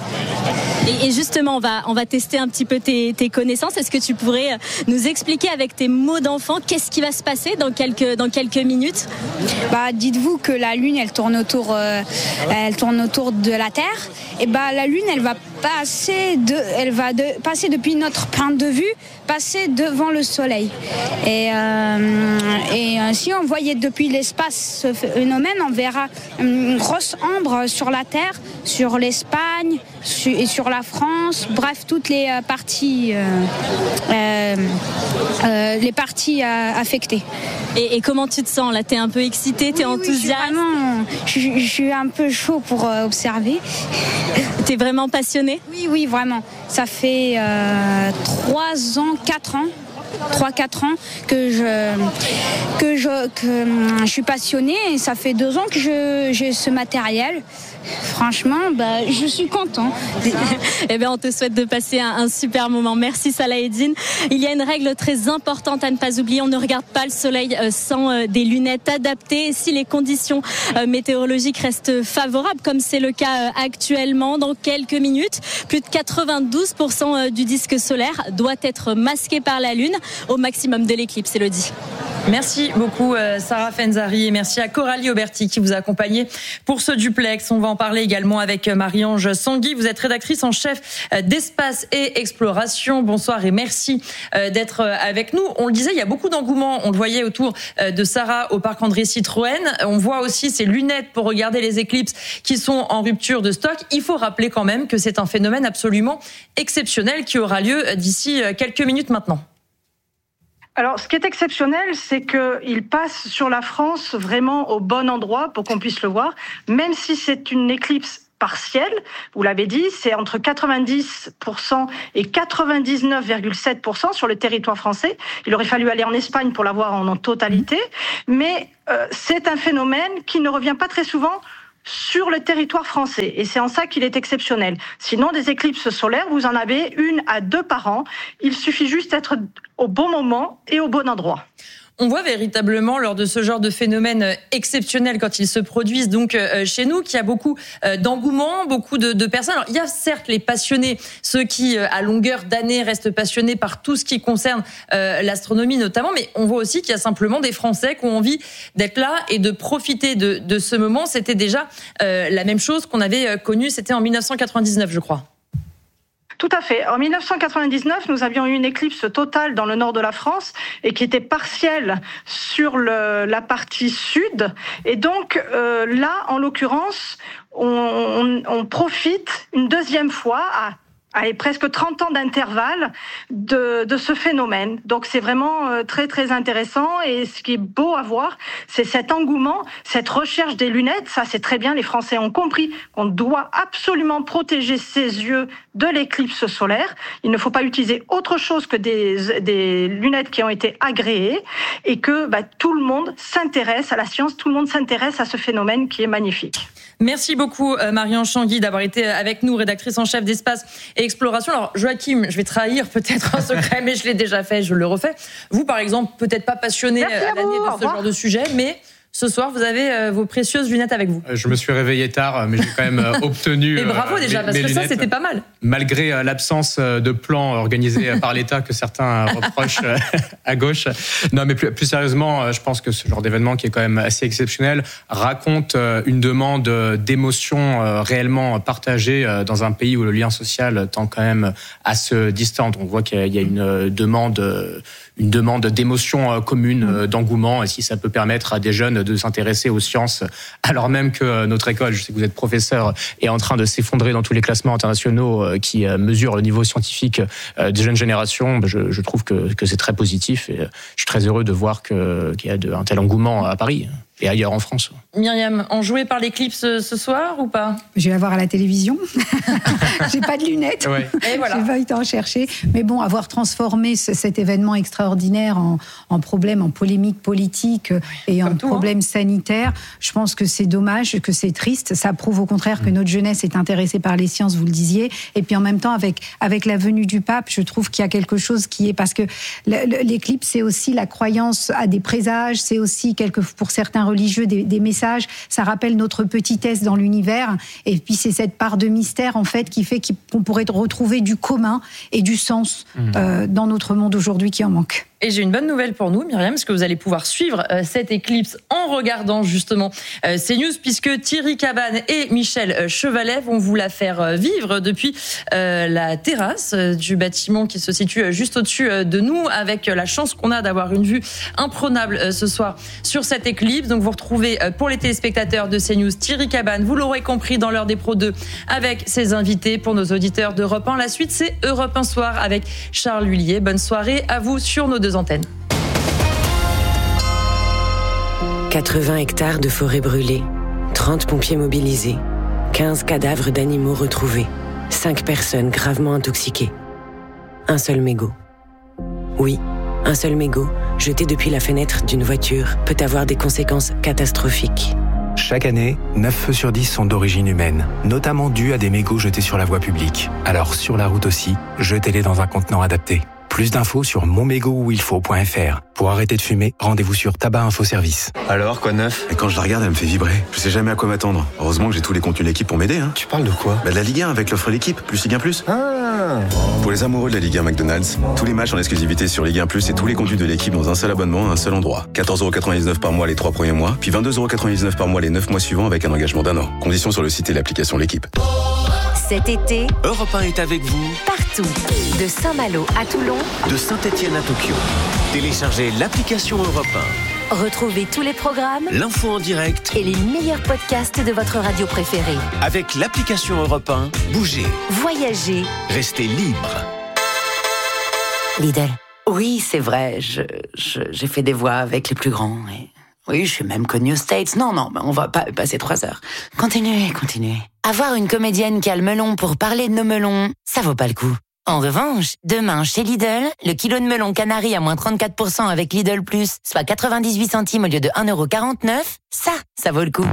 Et justement, on va, on va tester un petit peu tes, tes connaissances. Est-ce que tu pourrais nous expliquer avec tes mots d'enfant qu'est-ce qui va se passer dans quelques, dans quelques minutes ? Bah, dites-vous que la Lune, elle tourne autour, euh, elle tourne autour de la Terre. Et bah, la Lune, elle va passer, de, elle va de, passer depuis notre point de vue, passer devant le Soleil. Et, euh, et euh, si on voyait depuis l'espace ce phénomène, on verra une grosse ombre sur la Terre, sur l'Espagne et sur la France, bref, toutes les euh, parties, euh, euh, euh, les parties euh, affectées. Et, et comment tu te sens là ? T'es un peu excitée, t'es oui, enthousiaste ? Oui, vraiment, je, je suis un peu chaud pour euh, observer. T'es vraiment passionnée ? Oui, oui, vraiment. Ça fait euh, trois ans, quatre ans. trois quatre ans que je, que, je, que je suis passionnée et ça fait deux ans que je, j'ai ce matériel. Franchement, bah, je suis content. Eh bien, on te souhaite de passer un, un super moment. Merci Salahedine. Il y a une règle très importante à ne pas oublier. On ne regarde pas le soleil sans euh, des lunettes adaptées. Si les conditions euh, météorologiques restent favorables, comme c'est le cas euh, actuellement, dans quelques minutes, plus de quatre-vingt-douze pour cent du disque solaire doit être masqué par la Lune au maximum de l'éclipse, Elodie. Merci beaucoup Sarah Fenzari et merci à Coralie Auberti qui vous a accompagné pour ce duplex. On va en parler également avec Marie-Ange Sangui. Vous êtes rédactrice en chef d'Espace et Exploration. Bonsoir et merci d'être avec nous. On le disait, il y a beaucoup d'engouement. On le voyait autour de Sarah au parc André Citroën. On voit aussi ces lunettes pour regarder les éclipses qui sont en rupture de stock. Il faut rappeler quand même que c'est un phénomène absolument exceptionnel qui aura lieu d'ici quelques minutes maintenant. Alors, ce qui est exceptionnel, c'est qu'il passe sur la France vraiment au bon endroit pour qu'on puisse le voir, même si c'est une éclipse partielle, vous l'avez dit, c'est entre quatre-vingt-dix pour cent et quatre-vingt-dix-neuf virgule sept pour cent sur le territoire français. Il aurait fallu aller en Espagne pour la voir en totalité, mais euh, c'est un phénomène qui ne revient pas très souvent sur le territoire français. Et c'est en ça qu'il est exceptionnel. Sinon, des éclipses solaires, vous en avez une à deux par an. Il suffit juste d'être au bon moment et au bon endroit. On voit véritablement lors de ce genre de phénomène exceptionnel quand ils se produisent donc euh, chez nous qu'il y a beaucoup euh, d'engouement, beaucoup de, de personnes. Alors, il y a certes les passionnés, ceux qui euh, à longueur d'année restent passionnés par tout ce qui concerne euh, l'astronomie notamment, mais on voit aussi qu'il y a simplement des Français qui ont envie d'être là et de profiter de, de ce moment. C'était déjà euh, la même chose qu'on avait euh, connue, c'était en dix-neuf cent quatre-vingt-dix-neuf, je crois. Tout à fait. En dix-neuf cent quatre-vingt-dix-neuf, nous avions eu une éclipse totale dans le nord de la France et qui était partielle sur le, la partie sud. Et donc euh, là, en l'occurrence, on, on, on profite une deuxième fois à Allez, presque trente ans d'intervalle de, de ce phénomène. Donc c'est vraiment euh, très très intéressant et ce qui est beau à voir, c'est cet engouement, cette recherche des lunettes. Ça c'est très bien, les Français ont compris qu'on doit absolument protéger ses yeux de l'éclipse solaire. Il ne faut pas utiliser autre chose que des, des lunettes qui ont été agréées et que bah, tout le monde s'intéresse à la science, tout le monde s'intéresse à ce phénomène qui est magnifique. Merci beaucoup Marie-Ange Sangui d'avoir été avec nous, rédactrice en chef d'Espace et Exploration. Alors Joachim, je vais trahir peut-être un secret, mais je l'ai déjà fait, je le refais. Vous par exemple, peut-être pas passionné à l'année de ce genre de sujet, mais ce soir, vous avez euh, vos précieuses lunettes avec vous. Je me suis réveillé tard, mais j'ai quand même euh, obtenu. Et bravo euh, déjà, mes, parce mes que lunettes, ça, c'était pas mal. Malgré euh, l'absence de plan organisé par l'État que certains reprochent euh, à gauche. Non, mais plus, plus sérieusement, euh, je pense que ce genre d'événement, qui est quand même assez exceptionnel, raconte euh, une demande d'émotion euh, réellement partagée euh, dans un pays où le lien social tend quand même à se distendre. On voit qu'il y a une demande. Euh, une demande d'émotion commune, d'engouement, et si ça peut permettre à des jeunes de s'intéresser aux sciences, alors même que notre école, je sais que vous êtes professeur, est en train de s'effondrer dans tous les classements internationaux qui mesurent le niveau scientifique des jeunes générations, je, je trouve que, que c'est très positif, et je suis très heureux de voir que, qu'il y a de, un tel engouement à Paris et ailleurs en France. Myriam, enjouée par l'éclipse ce soir ou pas ? Je vais la voir à la télévision. J'ai pas de lunettes. Ouais. Et voilà. J'ai pas eu le temps de chercher. Mais bon, avoir transformé ce, cet événement extraordinaire en, en problème, en polémique politique et Comme en tout, problème hein. sanitaire, je pense que c'est dommage, que c'est triste. Ça prouve au contraire que notre jeunesse est intéressée par les sciences, vous le disiez. Et puis en même temps, avec, avec la venue du pape, je trouve qu'il y a quelque chose qui est... Parce que l'éclipse, c'est aussi la croyance à des présages, c'est aussi, quelque, pour certains religieux, des, des messages. Ça rappelle notre petitesse dans l'univers. Et puis c'est cette part de mystère en fait qui fait qu'on pourrait retrouver du commun et du sens mmh. euh, dans notre monde aujourd'hui qui en manque. Et j'ai une bonne nouvelle pour nous, Myriam, parce que vous allez pouvoir suivre euh, cette éclipse en regardant justement euh, CNews, puisque Thierry Cabane et Michel Chevalet vont vous la faire euh, vivre depuis euh, la terrasse euh, du bâtiment qui se situe euh, juste au-dessus euh, de nous, avec euh, la chance qu'on a d'avoir une vue imprenable euh, ce soir sur cette éclipse. Donc vous retrouvez euh, pour les téléspectateurs de CNews Thierry Cabane, vous l'aurez compris, dans l'heure des pros deux avec ses invités. Pour nos auditeurs d'Europe un, la suite c'est Europe un Soir avec Charles Lhuillier. Bonne soirée à vous sur nos deux antennes. quatre-vingts hectares de forêt brûlée, trente pompiers mobilisés, quinze cadavres d'animaux retrouvés, cinq personnes gravement intoxiquées. Un seul mégot. Oui, un seul mégot, jeté depuis la fenêtre d'une voiture, peut avoir des conséquences catastrophiques. Chaque année, neuf feux sur dix sont d'origine humaine, notamment dus à des mégots jetés sur la voie publique. Alors sur la route aussi, jetez-les dans un contenant adapté. Plus d'infos sur mon mégot où il faut point f r. Pour arrêter de fumer, rendez-vous sur Tabac Info Service. Alors, quoi de neuf? Et quand je la regarde, elle me fait vibrer. Je sais jamais à quoi m'attendre. Heureusement que j'ai tous les contenus de l'équipe pour m'aider. Hein. Tu parles de quoi? Bah de la Ligue un avec l'offre l'équipe, plus Ligue un plus. Ah. Pour les amoureux de la Ligue un McDonald's, tous les matchs en exclusivité sur Ligue un plus et tous les contenus de l'équipe dans un seul abonnement à un seul endroit. quatorze euros quatre-vingt-dix-neuf par mois les trois premiers mois, puis vingt-deux euros quatre-vingt-dix-neuf par mois les neuf mois suivants avec un engagement d'un an. Conditions sur le site et l'application l'équipe. Cet été, Europe un est avec vous partout. De Saint-Malo à Toulon, de Saint-Étienne à Tokyo. Téléchargez l'application Europe un. Retrouvez tous les programmes, l'info en direct et les meilleurs podcasts de votre radio préférée. Avec l'application Europe un, bougez, voyagez, restez libre. Lidl. Oui, c'est vrai, je, je, j'ai fait des voix avec les plus grands. Et... oui, je suis même connue aux States. Non, non, on va pas passer trois heures. Continuez, continuez. Avoir une comédienne qui a le melon pour parler de nos melons, ça vaut pas le coup. En revanche, demain, chez Lidl, le kilo de melon canari à moins trente-quatre pour cent avec Lidl Plus, soit quatre-vingt-dix-huit centimes au lieu de un euro quarante-neuf, ça, ça vaut le coup.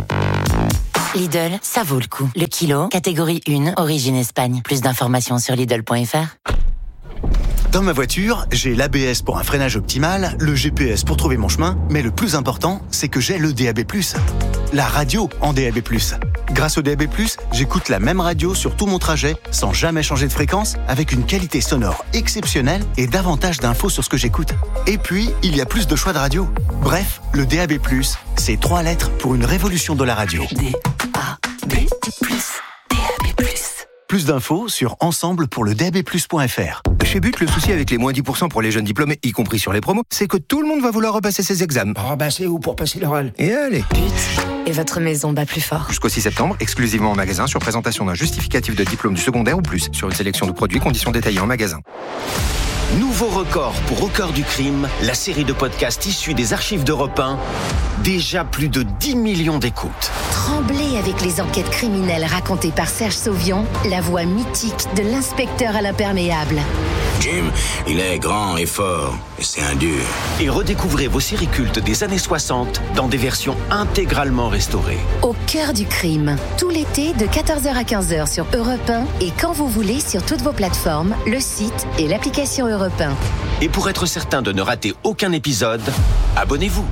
Lidl, ça vaut le coup. Le kilo, catégorie un, origine Espagne. Plus d'informations sur Lidl point f r. Dans ma voiture, j'ai l'A B S pour un freinage optimal, le G P S pour trouver mon chemin, mais le plus important, c'est que j'ai le D A B plus. La radio en D A B plus. Grâce au D A B plus, j'écoute la même radio sur tout mon trajet, sans jamais changer de fréquence, avec une qualité sonore exceptionnelle et davantage d'infos sur ce que j'écoute. Et puis, il y a plus de choix de radio. Bref, le D A B plus, c'est trois lettres pour une révolution de la radio. D A B plus. D A B plus. Plus d'infos sur ensemble pour le D A B plus point f r. Chez But, le souci avec les moins dix pour cent pour les jeunes diplômés, y compris sur les promos, c'est que tout le monde va vouloir repasser ses examens. Oh bah c'est où pour passer l'oral? Et allez. But. Et votre maison bat plus fort. Jusqu'au six septembre, exclusivement en magasin, sur présentation d'un justificatif de diplôme du secondaire ou plus. Sur une sélection de produits, conditions détaillées en magasin. Nouveau record pour Au cœur du crime, la série de podcasts issus des archives d'Europe un. Déjà plus de dix millions d'écoutes. Tremblez avec les enquêtes criminelles racontées par Serge Sauvion, la voix mythique de l'inspecteur à l'imperméable. Jim, il est grand et fort, et c'est un dur. Et redécouvrez vos séries cultes des années soixante dans des versions intégralement restaurées. Au cœur du crime, tout l'été de quatorze heures à quinze heures sur Europe un et quand vous voulez sur toutes vos plateformes, le site et l'application Europe un. Et pour être certain de ne rater aucun épisode, abonnez-vous.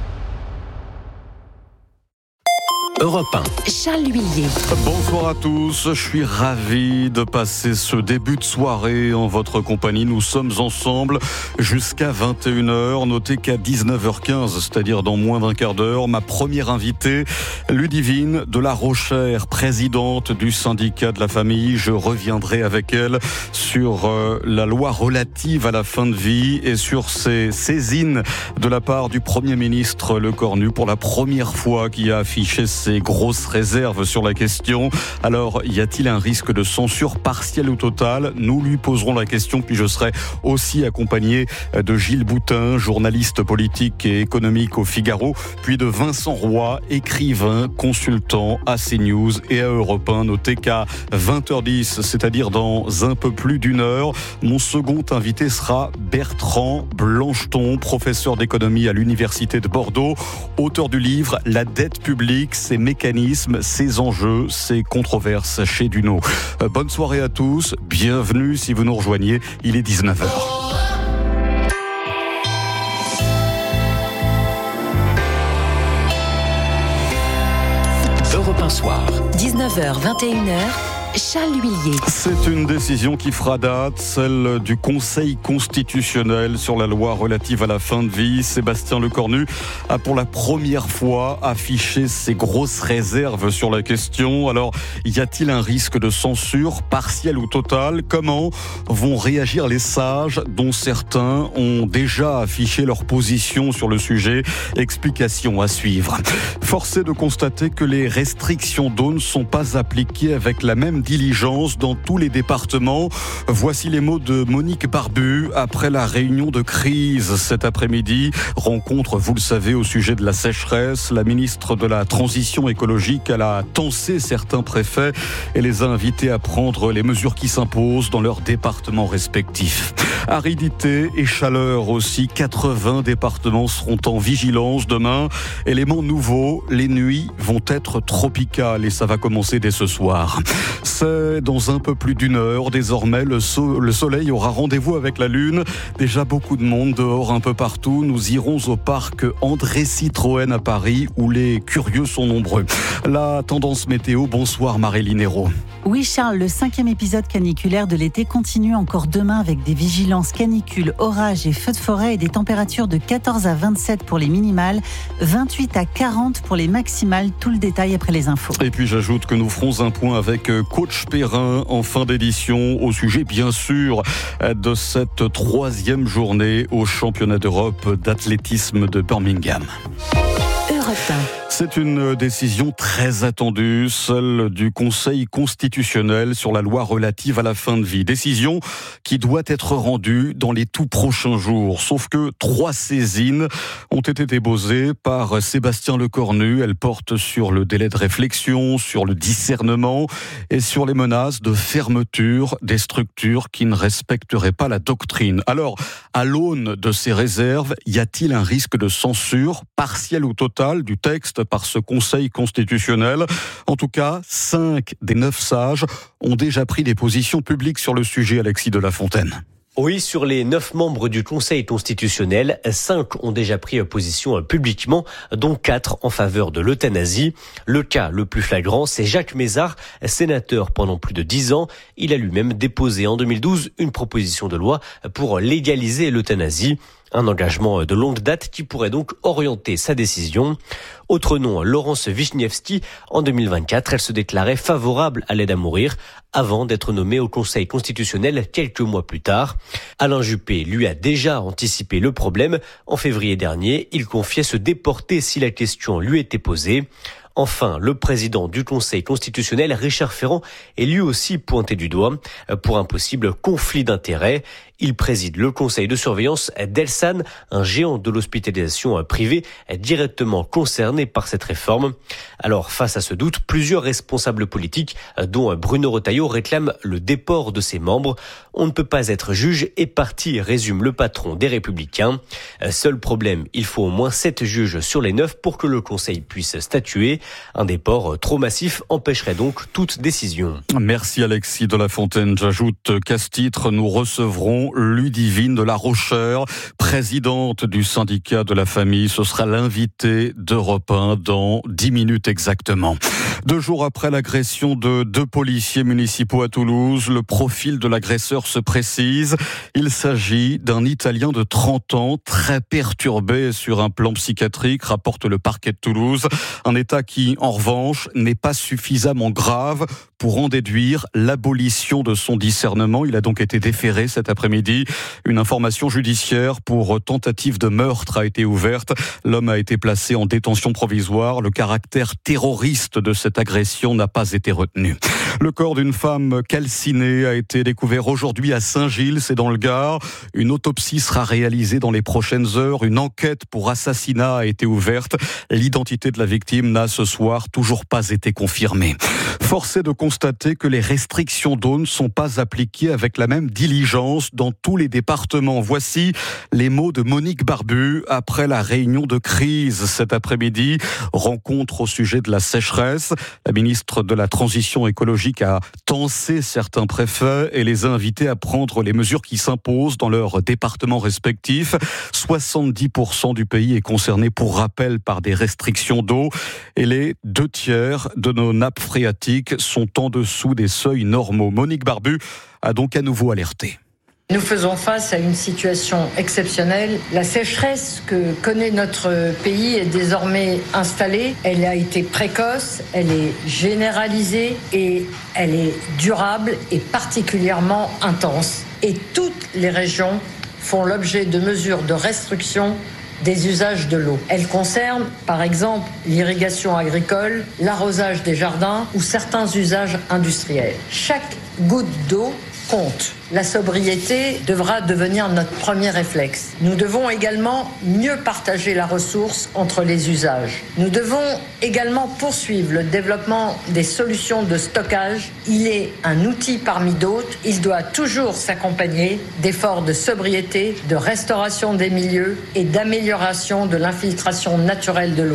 Europe un. Charles Huillier. Bonsoir à tous, je suis ravi de passer ce début de soirée en votre compagnie. Nous sommes ensemble jusqu'à vingt et une heures. Notez qu'à dix-neuf heures quinze, c'est-à-dire dans moins d'un quart d'heure, ma première invitée, Ludivine de la Rochère, présidente du syndicat de la famille. Je reviendrai avec elle sur euh, la loi relative à la fin de vie et sur ces saisines de la part du Premier ministre Lecornu pour la première fois qui a affiché ses grosses réserves sur la question. Alors, y a-t-il un risque de censure partielle ou totale? Nous lui poserons la question, puis je serai aussi accompagné de Gilles Boutin, journaliste politique et économique au Figaro, puis de Vincent Roy, écrivain, consultant à CNews et à Europe un. Notez qu'à vingt heures dix, c'est-à-dire dans un peu plus d'une heure, mon second invité sera Bertrand Blancheton, professeur d'économie à l'Université de Bordeaux, auteur du livre « La dette publique, ses mécanismes, ses enjeux, ses controverses » chez Duno. Euh, bonne soirée à tous, bienvenue si vous nous rejoignez, il est dix-neuf heures. Europe un soir. dix-neuf heures, vingt et une heures. Charles Huillier. C'est une décision qui fera date, celle du Conseil constitutionnel sur la loi relative à la fin de vie. Sébastien Lecornu a pour la première fois affiché ses grosses réserves sur la question. Alors, y a-t-il un risque de censure partielle ou totale? Comment vont réagir les sages dont certains ont déjà affiché leur position sur le sujet? Explication à suivre. Force est de constater que les restrictions d'eau ne sont pas appliquées avec la même diligence dans tous les départements. Voici les mots de Monique Barbu après la réunion de crise cet après-midi. Rencontre, vous le savez, au sujet de la sécheresse. La ministre de la Transition écologique, elle a tensé certains préfets et les a invités à prendre les mesures qui s'imposent dans leurs départements respectifs. Aridité et chaleur aussi. quatre-vingts départements seront en vigilance demain. Élément nouveau, les nuits vont être tropicales et ça va commencer dès ce soir. C'est dans un peu plus d'une heure. Désormais, le, so- le soleil aura rendez-vous avec la lune. Déjà beaucoup de monde dehors un peu partout. Nous irons au parc André Citroën à Paris où les curieux sont nombreux. La tendance météo, bonsoir Maréline Hérault. Oui Charles, le cinquième épisode caniculaire de l'été continue encore demain avec des vigilances canicules, orages et feux de forêt et des températures de quatorze à vingt-sept pour les minimales, vingt-huit à quarante pour les maximales. Tout le détail après les infos. Et puis j'ajoute que nous ferons un point avec Coach Perrin en fin d'édition au sujet bien sûr de cette troisième journée au championnat d'Europe d'athlétisme de Birmingham. Europe un. C'est une décision très attendue, celle du Conseil constitutionnel sur la loi relative à la fin de vie. Décision qui doit être rendue dans les tout prochains jours. Sauf que trois saisines ont été déposées par Sébastien Lecornu. Elles portent sur le délai de réflexion, sur le discernement et sur les menaces de fermeture des structures qui ne respecteraient pas la doctrine. Alors, à l'aune de ces réserves, y a-t-il un risque de censure, partielle ou totale, du texte par ce Conseil constitutionnel? En tout cas, cinq des neuf sages ont déjà pris des positions publiques sur le sujet, Alexis de la Fontaine. Oui, sur les neuf membres du Conseil constitutionnel, cinq ont déjà pris position publiquement, dont quatre en faveur de l'euthanasie. Le cas le plus flagrant, c'est Jacques Mézard, sénateur pendant plus de dix ans. Il a lui-même déposé en deux mille douze une proposition de loi pour légaliser l'euthanasie. Un engagement de longue date qui pourrait donc orienter sa décision. Autre nom, Laurence Vichnievsky. En deux mille vingt-quatre, elle se déclarait favorable à l'aide à mourir avant d'être nommée au Conseil constitutionnel quelques mois plus tard. Alain Juppé, lui, a déjà anticipé le problème. En février dernier, il confiait se déporter si la question lui était posée. Enfin, le président du Conseil constitutionnel, Richard Ferrand, est lui aussi pointé du doigt pour un possible conflit d'intérêts. Il préside le conseil de surveillance d'Elsan, un géant de l'hospitalisation privée directement concerné par cette réforme. Alors, face à ce doute, plusieurs responsables politiques, dont Bruno Retailleau, réclament le déport de ses membres. On ne peut pas être juge et parti, résume le patron des Républicains. Seul problème, il faut au moins sept juges sur les neuf pour que le conseil puisse statuer. Un déport trop massif empêcherait donc toute décision. Merci Alexis de la Fontaine. J'ajoute qu'à ce titre, nous recevrons Ludivine de la Rochère, présidente du syndicat de la famille. Ce sera l'invité d'Europe un dans dix minutes exactement. Deux jours après l'agression de deux policiers municipaux à Toulouse, le profil de l'agresseur se précise. Il s'agit d'un Italien de trente ans, très perturbé sur un plan psychiatrique, rapporte le parquet de Toulouse. Un état qui, en revanche, n'est pas suffisamment grave pour en déduire l'abolition de son discernement. Il a donc été déféré cet après-midi. Une information judiciaire pour tentative de meurtre a été ouverte. L'homme a été placé en détention provisoire. Le caractère terroriste de cette agression n'a pas été retenu. Le corps d'une femme calcinée a été découvert aujourd'hui à Saint-Gilles, c'est dans le Gard. Une autopsie sera réalisée dans les prochaines heures. Une enquête pour assassinat a été ouverte. L'identité de la victime n'a ce soir toujours pas été confirmée. Force est de constater que les restrictions d'eau ne sont pas appliquées avec la même diligence dans tous les départements. Voici les mots de Monique Barbu après la réunion de crise cet après-midi. Rencontre au sujet de la sécheresse. La ministre de la Transition écologique a tensé certains préfets et les a invités à prendre les mesures qui s'imposent dans leurs départements respectifs. soixante-dix pour cent du pays est concerné, pour rappel, par des restrictions d'eau et les deux tiers de nos nappes phréatiques sont en dessous des seuils normaux. Monique Barbu a donc à nouveau alerté. Nous faisons face à une situation exceptionnelle. La sécheresse que connaît notre pays est désormais installée. Elle a été précoce, elle est généralisée et elle est durable et particulièrement intense. Et toutes les régions font l'objet de mesures de restriction des usages de l'eau. Elle concerne, par exemple, l'irrigation agricole, l'arrosage des jardins ou certains usages industriels. Chaque goutte d'eau compte. La sobriété devra devenir notre premier réflexe. Nous devons également mieux partager la ressource entre les usages. Nous devons également poursuivre le développement des solutions de stockage. Il est un outil parmi d'autres. Il doit toujours s'accompagner d'efforts de sobriété, de restauration des milieux et d'amélioration de l'infiltration naturelle de l'eau.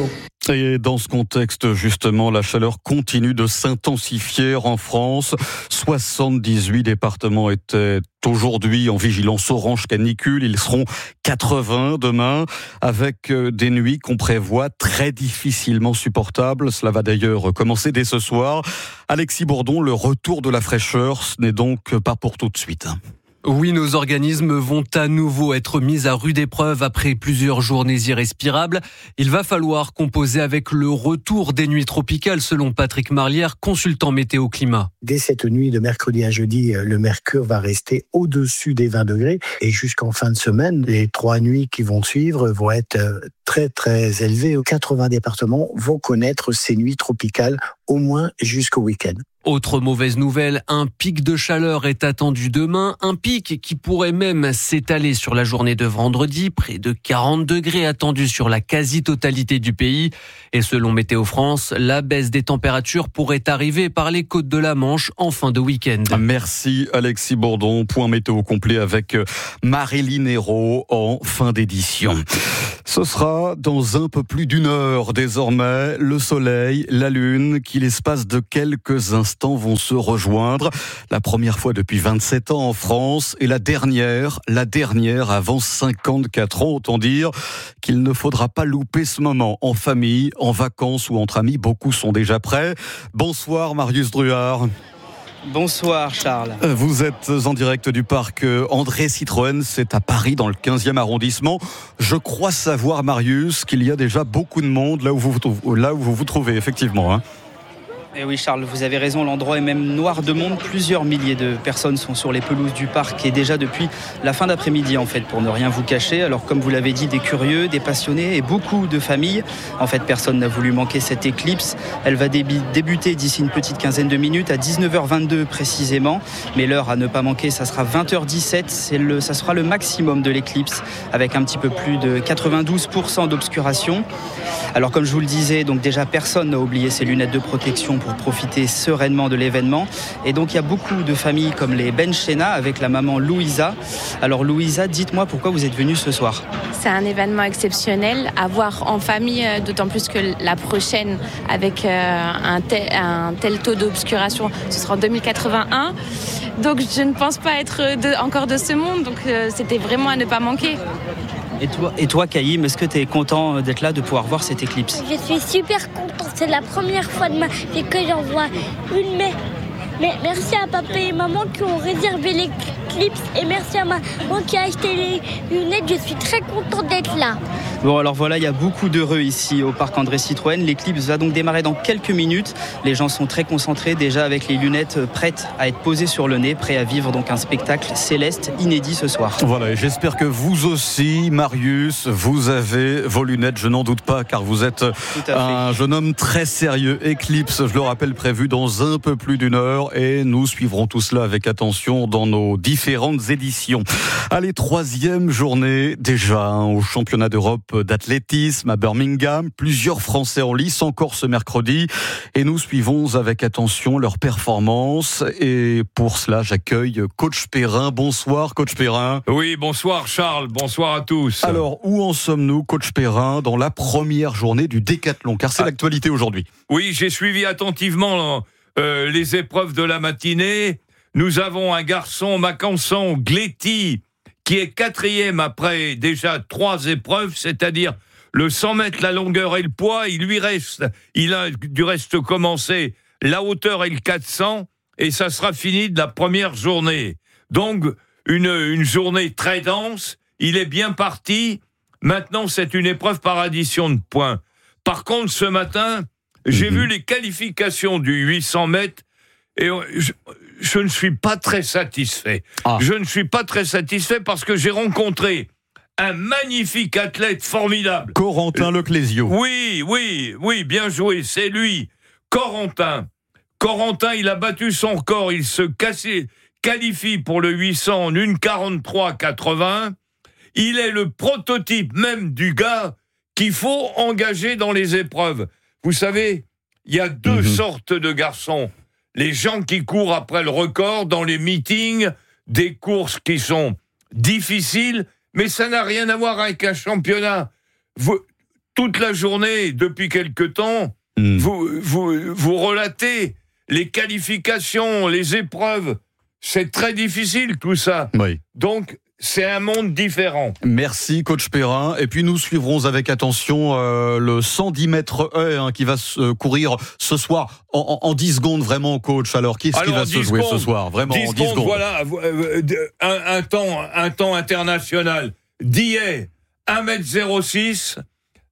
Et dans ce contexte, justement, la chaleur continue de s'intensifier en France. soixante-dix-huit départements étaient aujourd'hui en vigilance orange canicule. Ils seront quatre-vingts demain, avec des nuits qu'on prévoit très difficilement supportables. Cela va d'ailleurs commencer dès ce soir. Alexis Bourdon, le retour de la fraîcheur, ce n'est donc pas pour tout de suite. Oui, nos organismes vont à nouveau être mis à rude épreuve après plusieurs journées irrespirables. Il va falloir composer avec le retour des nuits tropicales, selon Patrick Marlière, consultant météo climat. Dès cette nuit de mercredi à jeudi, le mercure va rester au-dessus des vingt degrés. Et jusqu'en fin de semaine, les trois nuits qui vont suivre vont être très très élevées. quatre-vingts départements vont connaître ces nuits tropicales au moins jusqu'au week-end. Autre mauvaise nouvelle, un pic de chaleur est attendu demain, un pic qui pourrait même s'étaler sur la journée de vendredi, près de quarante degrés attendus sur la quasi-totalité du pays. Et selon Météo France, la baisse des températures pourrait arriver par les côtes de la Manche en fin de week-end. Merci Alexis Bourdon, point météo complet avec Marilyn Hérault en fin d'édition. Ce sera dans un peu plus d'une heure désormais, le soleil, la lune, qui l'espace de quelques instants vont se rejoindre. La première fois depuis vingt-sept ans en France et la dernière, la dernière avant cinquante-quatre ans. Autant dire qu'il ne faudra pas louper ce moment en famille, en vacances ou entre amis. Beaucoup sont déjà prêts. Bonsoir Marius Druard. Bonsoir Charles. Vous êtes en direct du parc André Citroën, c'est à Paris dans le quinzième arrondissement. Je crois savoir Marius qu'il y a déjà beaucoup de monde là où vous vous, là où vous, vous trouvez effectivement. Hein. Et oui Charles, vous avez raison, l'endroit est même noir de monde. Plusieurs milliers de personnes sont sur les pelouses du parc et déjà depuis la fin d'après-midi en fait, pour ne rien vous cacher. Alors comme vous l'avez dit, des curieux, des passionnés et beaucoup de familles. En fait, personne n'a voulu manquer cette éclipse. Elle va débuter d'ici une petite quinzaine de minutes à dix-neuf heures vingt-deux précisément. Mais l'heure à ne pas manquer, ça sera vingt heures dix-sept. C'est le, ça sera le maximum de l'éclipse avec un petit peu plus de quatre-vingt-douze pour cent d'obscuration. Alors comme je vous le disais, donc déjà personne n'a oublié ses lunettes de protection pour profiter sereinement de l'événement. Et donc il y a beaucoup de familles comme les Benchena avec la maman Louisa. Alors Louisa, dites-moi pourquoi vous êtes venue ce soir. C'est un événement exceptionnel à voir en famille, d'autant plus que la prochaine avec un tel, un tel taux d'obscuration, ce sera en deux mille quatre-vingt-un. Donc je ne pense pas être de, encore de ce monde, donc c'était vraiment à ne pas manquer. Et toi, et toi Caïm, est-ce que tu es content d'être là, de pouvoir voir cette éclipse ? Je suis super contente, c'est la première fois de ma vie que j'en vois une. Mais, mais merci à papa et maman qui ont réservé l'éclipse et merci à maman qui a acheté les lunettes. Je suis très contente d'être là. Bon alors voilà, il y a beaucoup d'heureux ici au parc André Citroën. L'éclipse va donc démarrer dans quelques minutes. Les gens sont très concentrés déjà avec les lunettes prêtes à être posées sur le nez, prêts à vivre donc un spectacle céleste inédit ce soir. Voilà, et j'espère que vous aussi, Marius, vous avez vos lunettes, je n'en doute pas, car vous êtes un jeune homme très sérieux. Éclipse, je le rappelle, prévu dans un peu plus d'une heure et nous suivrons tout cela avec attention dans nos différentes éditions. Allez, troisième journée déjà hein, au championnat d'Europe d'athlétisme à Birmingham. Plusieurs Français en lice encore ce mercredi et nous suivons avec attention leurs performances. Et pour cela, j'accueille Coach Perrin. Bonsoir, Coach Perrin. Oui, bonsoir Charles, bonsoir à tous. Alors, où en sommes-nous, Coach Perrin, dans la première journée du décathlon? Car c'est ah. l'actualité aujourd'hui. Oui, j'ai suivi attentivement euh, les épreuves de la matinée. Nous avons un garçon, Macanson Gletti, qui est quatrième après déjà trois épreuves, c'est-à-dire le cent mètres, la longueur et le poids. Il lui reste, il a du reste commencé la hauteur et le quatre cents, et ça sera fini de la première journée. Donc, une, une journée très dense, il est bien parti. Maintenant, c'est une épreuve par addition de points. Par contre, ce matin, j'ai mmh. vu les qualifications du huit cents mètres, et je, je ne suis pas très satisfait. Ah. Je ne suis pas très satisfait parce que j'ai rencontré un magnifique athlète formidable. Corentin Leclésio. Oui, oui, oui, bien joué, c'est lui. Corentin. Corentin, il a battu son record, il se cassait, qualifie pour le huit cents en une quarante-trois quatre-vingts. Il est le prototype même du gars qu'il faut engager dans les épreuves. Vous savez, il y a deux mmh. sortes de garçons. Les gens qui courent après le record dans les meetings, des courses qui sont difficiles, mais ça n'a rien à voir avec un championnat. Vous, toute la journée, depuis quelque temps, mmh. vous, vous, vous relatez les qualifications, les épreuves. C'est très difficile tout ça. Oui. Donc, c'est un monde différent. Merci coach Perrin. Et puis nous suivrons avec attention euh, le cent dix mètres haie hein, qui va se courir ce soir en, en, en dix secondes vraiment coach. Alors qu'est-ce qui va se jouer secondes, ce soir vraiment dix en dix secondes. Voilà un, un temps un temps international. dix haies, un mètre zéro six.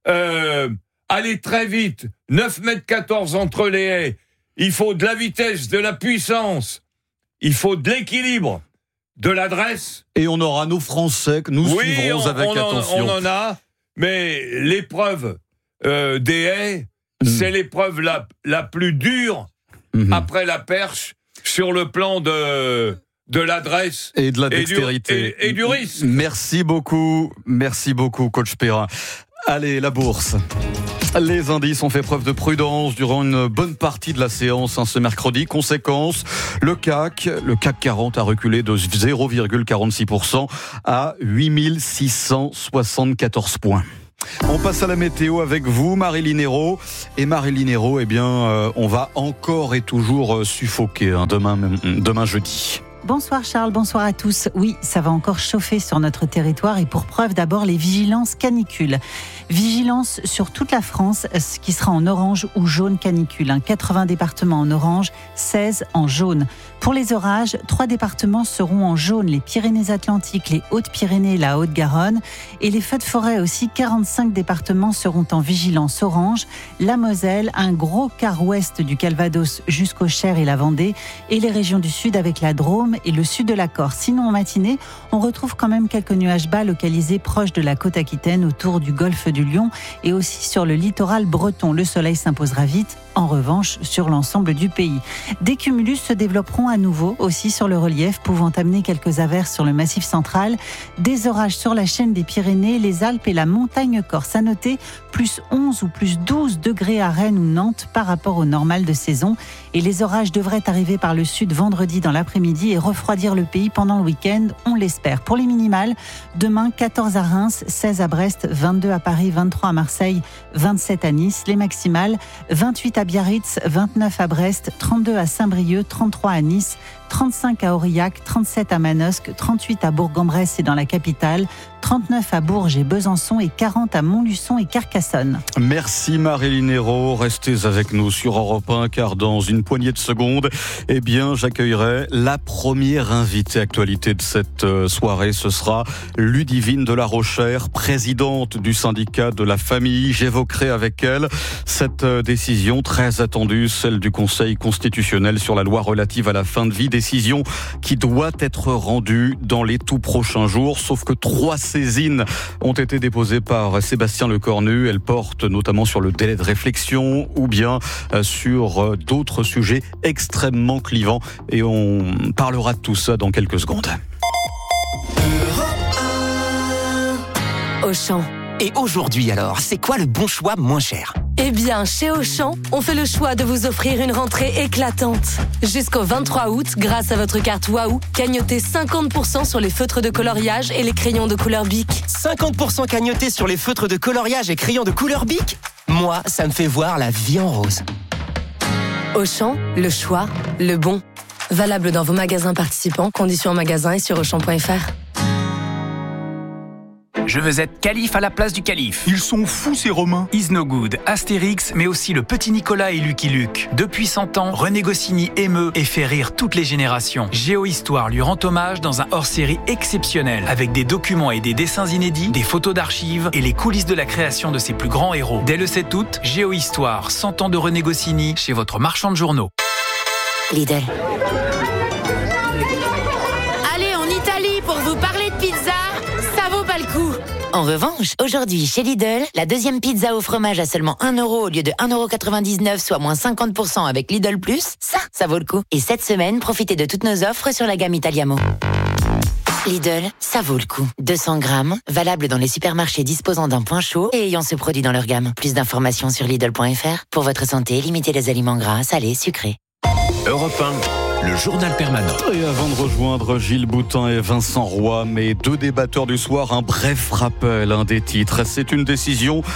Euh, aller très vite, neuf mètres quatorze entre les haies. Il faut de la vitesse, de la puissance. Il faut de l'équilibre. De l'adresse. Et on aura nos Français que nous oui, suivrons on, avec on en, attention. On en a, mais l'épreuve euh, des haies, mmh. c'est l'épreuve la, la plus dure mmh. après la perche sur le plan de, de l'adresse et de la dextérité. Et du, et, et du risque. Merci beaucoup, merci beaucoup, coach Perrin. Allez, la bourse. Les indices ont fait preuve de prudence durant une bonne partie de la séance hein, ce mercredi. Conséquence, le C A C, le C A C quarante a reculé de zéro virgule quarante-six pour cent à huit mille six cent soixante-quatorze points. On passe à la météo avec vous, Maryline Hérault. Et Maryline Hérault, eh bien, euh, on va encore et toujours euh, suffoquer hein, demain, demain jeudi. Bonsoir Charles, bonsoir à tous. Oui, ça va encore chauffer sur notre territoire et pour preuve d'abord les vigilances canicules. Vigilance sur toute la France, ce qui sera en orange ou jaune canicule. quatre-vingts départements en orange, seize en jaune. Pour les orages, trois départements seront en jaune, les Pyrénées-Atlantiques, les Hautes-Pyrénées et la Haute-Garonne. Et les feux de forêt aussi, quarante-cinq départements seront en vigilance orange. La Moselle, un gros quart ouest du Calvados jusqu'au Cher et la Vendée. Et les régions du sud avec la Drôme et le sud de la Corse. Sinon, en matinée, on retrouve quand même quelques nuages bas localisés proches de la côte aquitaine, autour du golfe du Lion et aussi sur le littoral breton. Le soleil s'imposera vite, en revanche, sur l'ensemble du pays. Des cumulus se développeront à nouveau aussi sur le relief, pouvant amener quelques averses sur le massif central. Des orages sur la chaîne des Pyrénées, les Alpes et la montagne corse. À noter, plus onze ou plus douze degrés à Rennes ou Nantes par rapport au normal de saison. Et les orages devraient arriver par le sud vendredi dans l'après-midi et refroidir le pays pendant le week-end, on l'espère. Pour les minimales, demain quatorze à Reims, seize à Brest, vingt-deux à Paris, vingt-trois à Marseille, vingt-sept à Nice. Les maximales, vingt-huit à Biarritz, vingt-neuf à Brest, trente-deux à Saint-Brieuc, trente-trois à Nice, trente-cinq à Aurillac, trente-sept à Manosque, trente-huit à Bourg-en-Bresse et dans la capitale, trente-neuf à Bourges et Besançon et quarante à Montluçon et Carcassonne. Merci Maryline Hérault. Restez avec nous sur Europe un car dans une poignée de secondes, eh bien, j'accueillerai la première invitée actualité de cette soirée. Ce sera Ludivine de la Rochère, présidente du syndicat de la famille. J'évoquerai avec elle cette décision très attendue, celle du Conseil constitutionnel sur la loi relative à la fin de vie. Décision qui doit être rendue dans les tout prochains jours, sauf que trois saisines ont été déposées par Sébastien Lecornu. Elles portent notamment sur le délai de réflexion ou bien sur d'autres sujets extrêmement clivants et on parlera de tout ça dans quelques secondes. Auchan. Et aujourd'hui alors, c'est quoi le bon choix moins cher ? Eh bien, chez Auchan, on fait le choix de vous offrir une rentrée éclatante. Jusqu'au vingt-trois août, grâce à votre carte Waouh, cagnotez cinquante pour cent sur les feutres de coloriage et les crayons de couleur Bic. cinquante pour cent cagnotés sur les feutres de coloriage et crayons de couleur Bic ? Moi, ça me fait voir la vie en rose. Auchan, le choix, le bon. Valable dans vos magasins participants, conditions en magasin et sur auchan point f r. Je veux être calife à la place du calife. Ils sont fous ces Romains. Is No Good, Astérix, mais aussi le petit Nicolas et Lucky Luke. Depuis cent ans, René Goscinny émeut et fait rire toutes les générations. Géohistoire lui rend hommage dans un hors-série exceptionnel, avec des documents et des dessins inédits, des photos d'archives et les coulisses de la création de ses plus grands héros. Dès le sept août, Géohistoire, cent ans de René Goscinny, chez votre marchand de journaux. Lidl. Allez en Italie pour vous parler de pizza. Ça vaut pas le coup. En revanche, aujourd'hui, chez Lidl, la deuxième pizza au fromage à seulement un euro au lieu de un euro quatre-vingt-dix-neuf, soit moins cinquante pour cent avec Lidl Plus, ça, ça vaut le coup. Et cette semaine, profitez de toutes nos offres sur la gamme Italiamo. Lidl, ça vaut le coup. deux cents grammes, valable dans les supermarchés disposant d'un point chaud et ayant ce produit dans leur gamme. Plus d'informations sur Lidl point f r. Pour votre santé, limitez les aliments gras, salés, sucrés. Europe un, le journal permanent. Et avant de rejoindre Gilles Boutin et Vincent Roy, mes deux débatteurs du soir, un bref rappel hein, des titres. C'est une décision très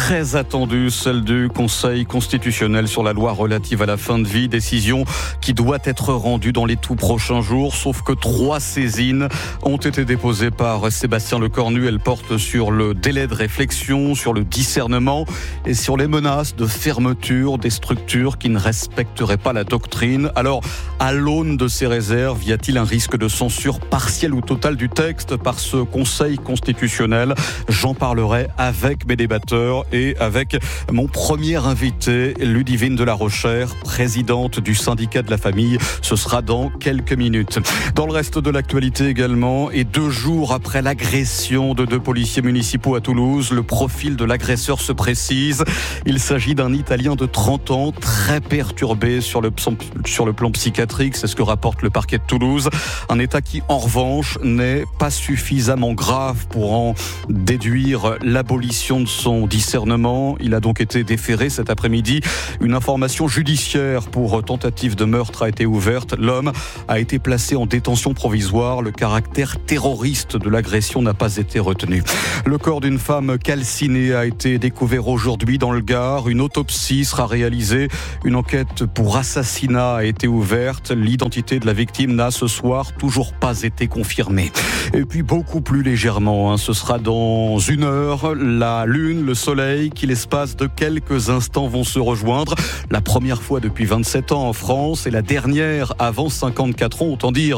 très attendue, celle du Conseil constitutionnel sur la loi relative à la fin de vie. Décision qui doit être rendue dans les tout prochains jours. Sauf que trois saisines ont été déposées par Sébastien Lecornu. Elles portent sur le délai de réflexion, sur le discernement et sur les menaces de fermeture des structures qui ne respecteraient pas la doctrine. Alors, à l'aune de ces réserves, y a-t-il un risque de censure partielle ou totale du texte par ce Conseil constitutionnel? J'en parlerai avec mes débatteurs et avec mon premier invité, Ludivine de la Rochère, présidente du syndicat de la famille. Ce sera dans quelques minutes. Dans le reste de l'actualité également, et deux jours après l'agression de deux policiers municipaux à Toulouse, le profil de l'agresseur se précise. Il s'agit d'un Italien de trente ans, très perturbé sur le, sur le plan psychiatrique, c'est ce que rapporte le parquet de Toulouse. Un état qui, en revanche, n'est pas suffisamment grave pour en déduire l'abolition de son discernement. Il a donc été déféré cet après-midi. Une information judiciaire pour tentative de meurtre a été ouverte. L'homme a été placé en détention provisoire. Le caractère terroriste de l'agression n'a pas été retenu. Le corps d'une femme calcinée a été découvert aujourd'hui dans le Gard. Une autopsie sera réalisée. Une enquête pour assassinat a été ouverte. L'identité de la victime n'a ce soir toujours pas été confirmée. Et puis beaucoup plus légèrement, hein, ce sera dans une heure, la Lune, le Soleil qui l'espace de quelques instants vont se rejoindre. La première fois depuis vingt-sept ans en France et la dernière avant cinquante-quatre ans, autant dire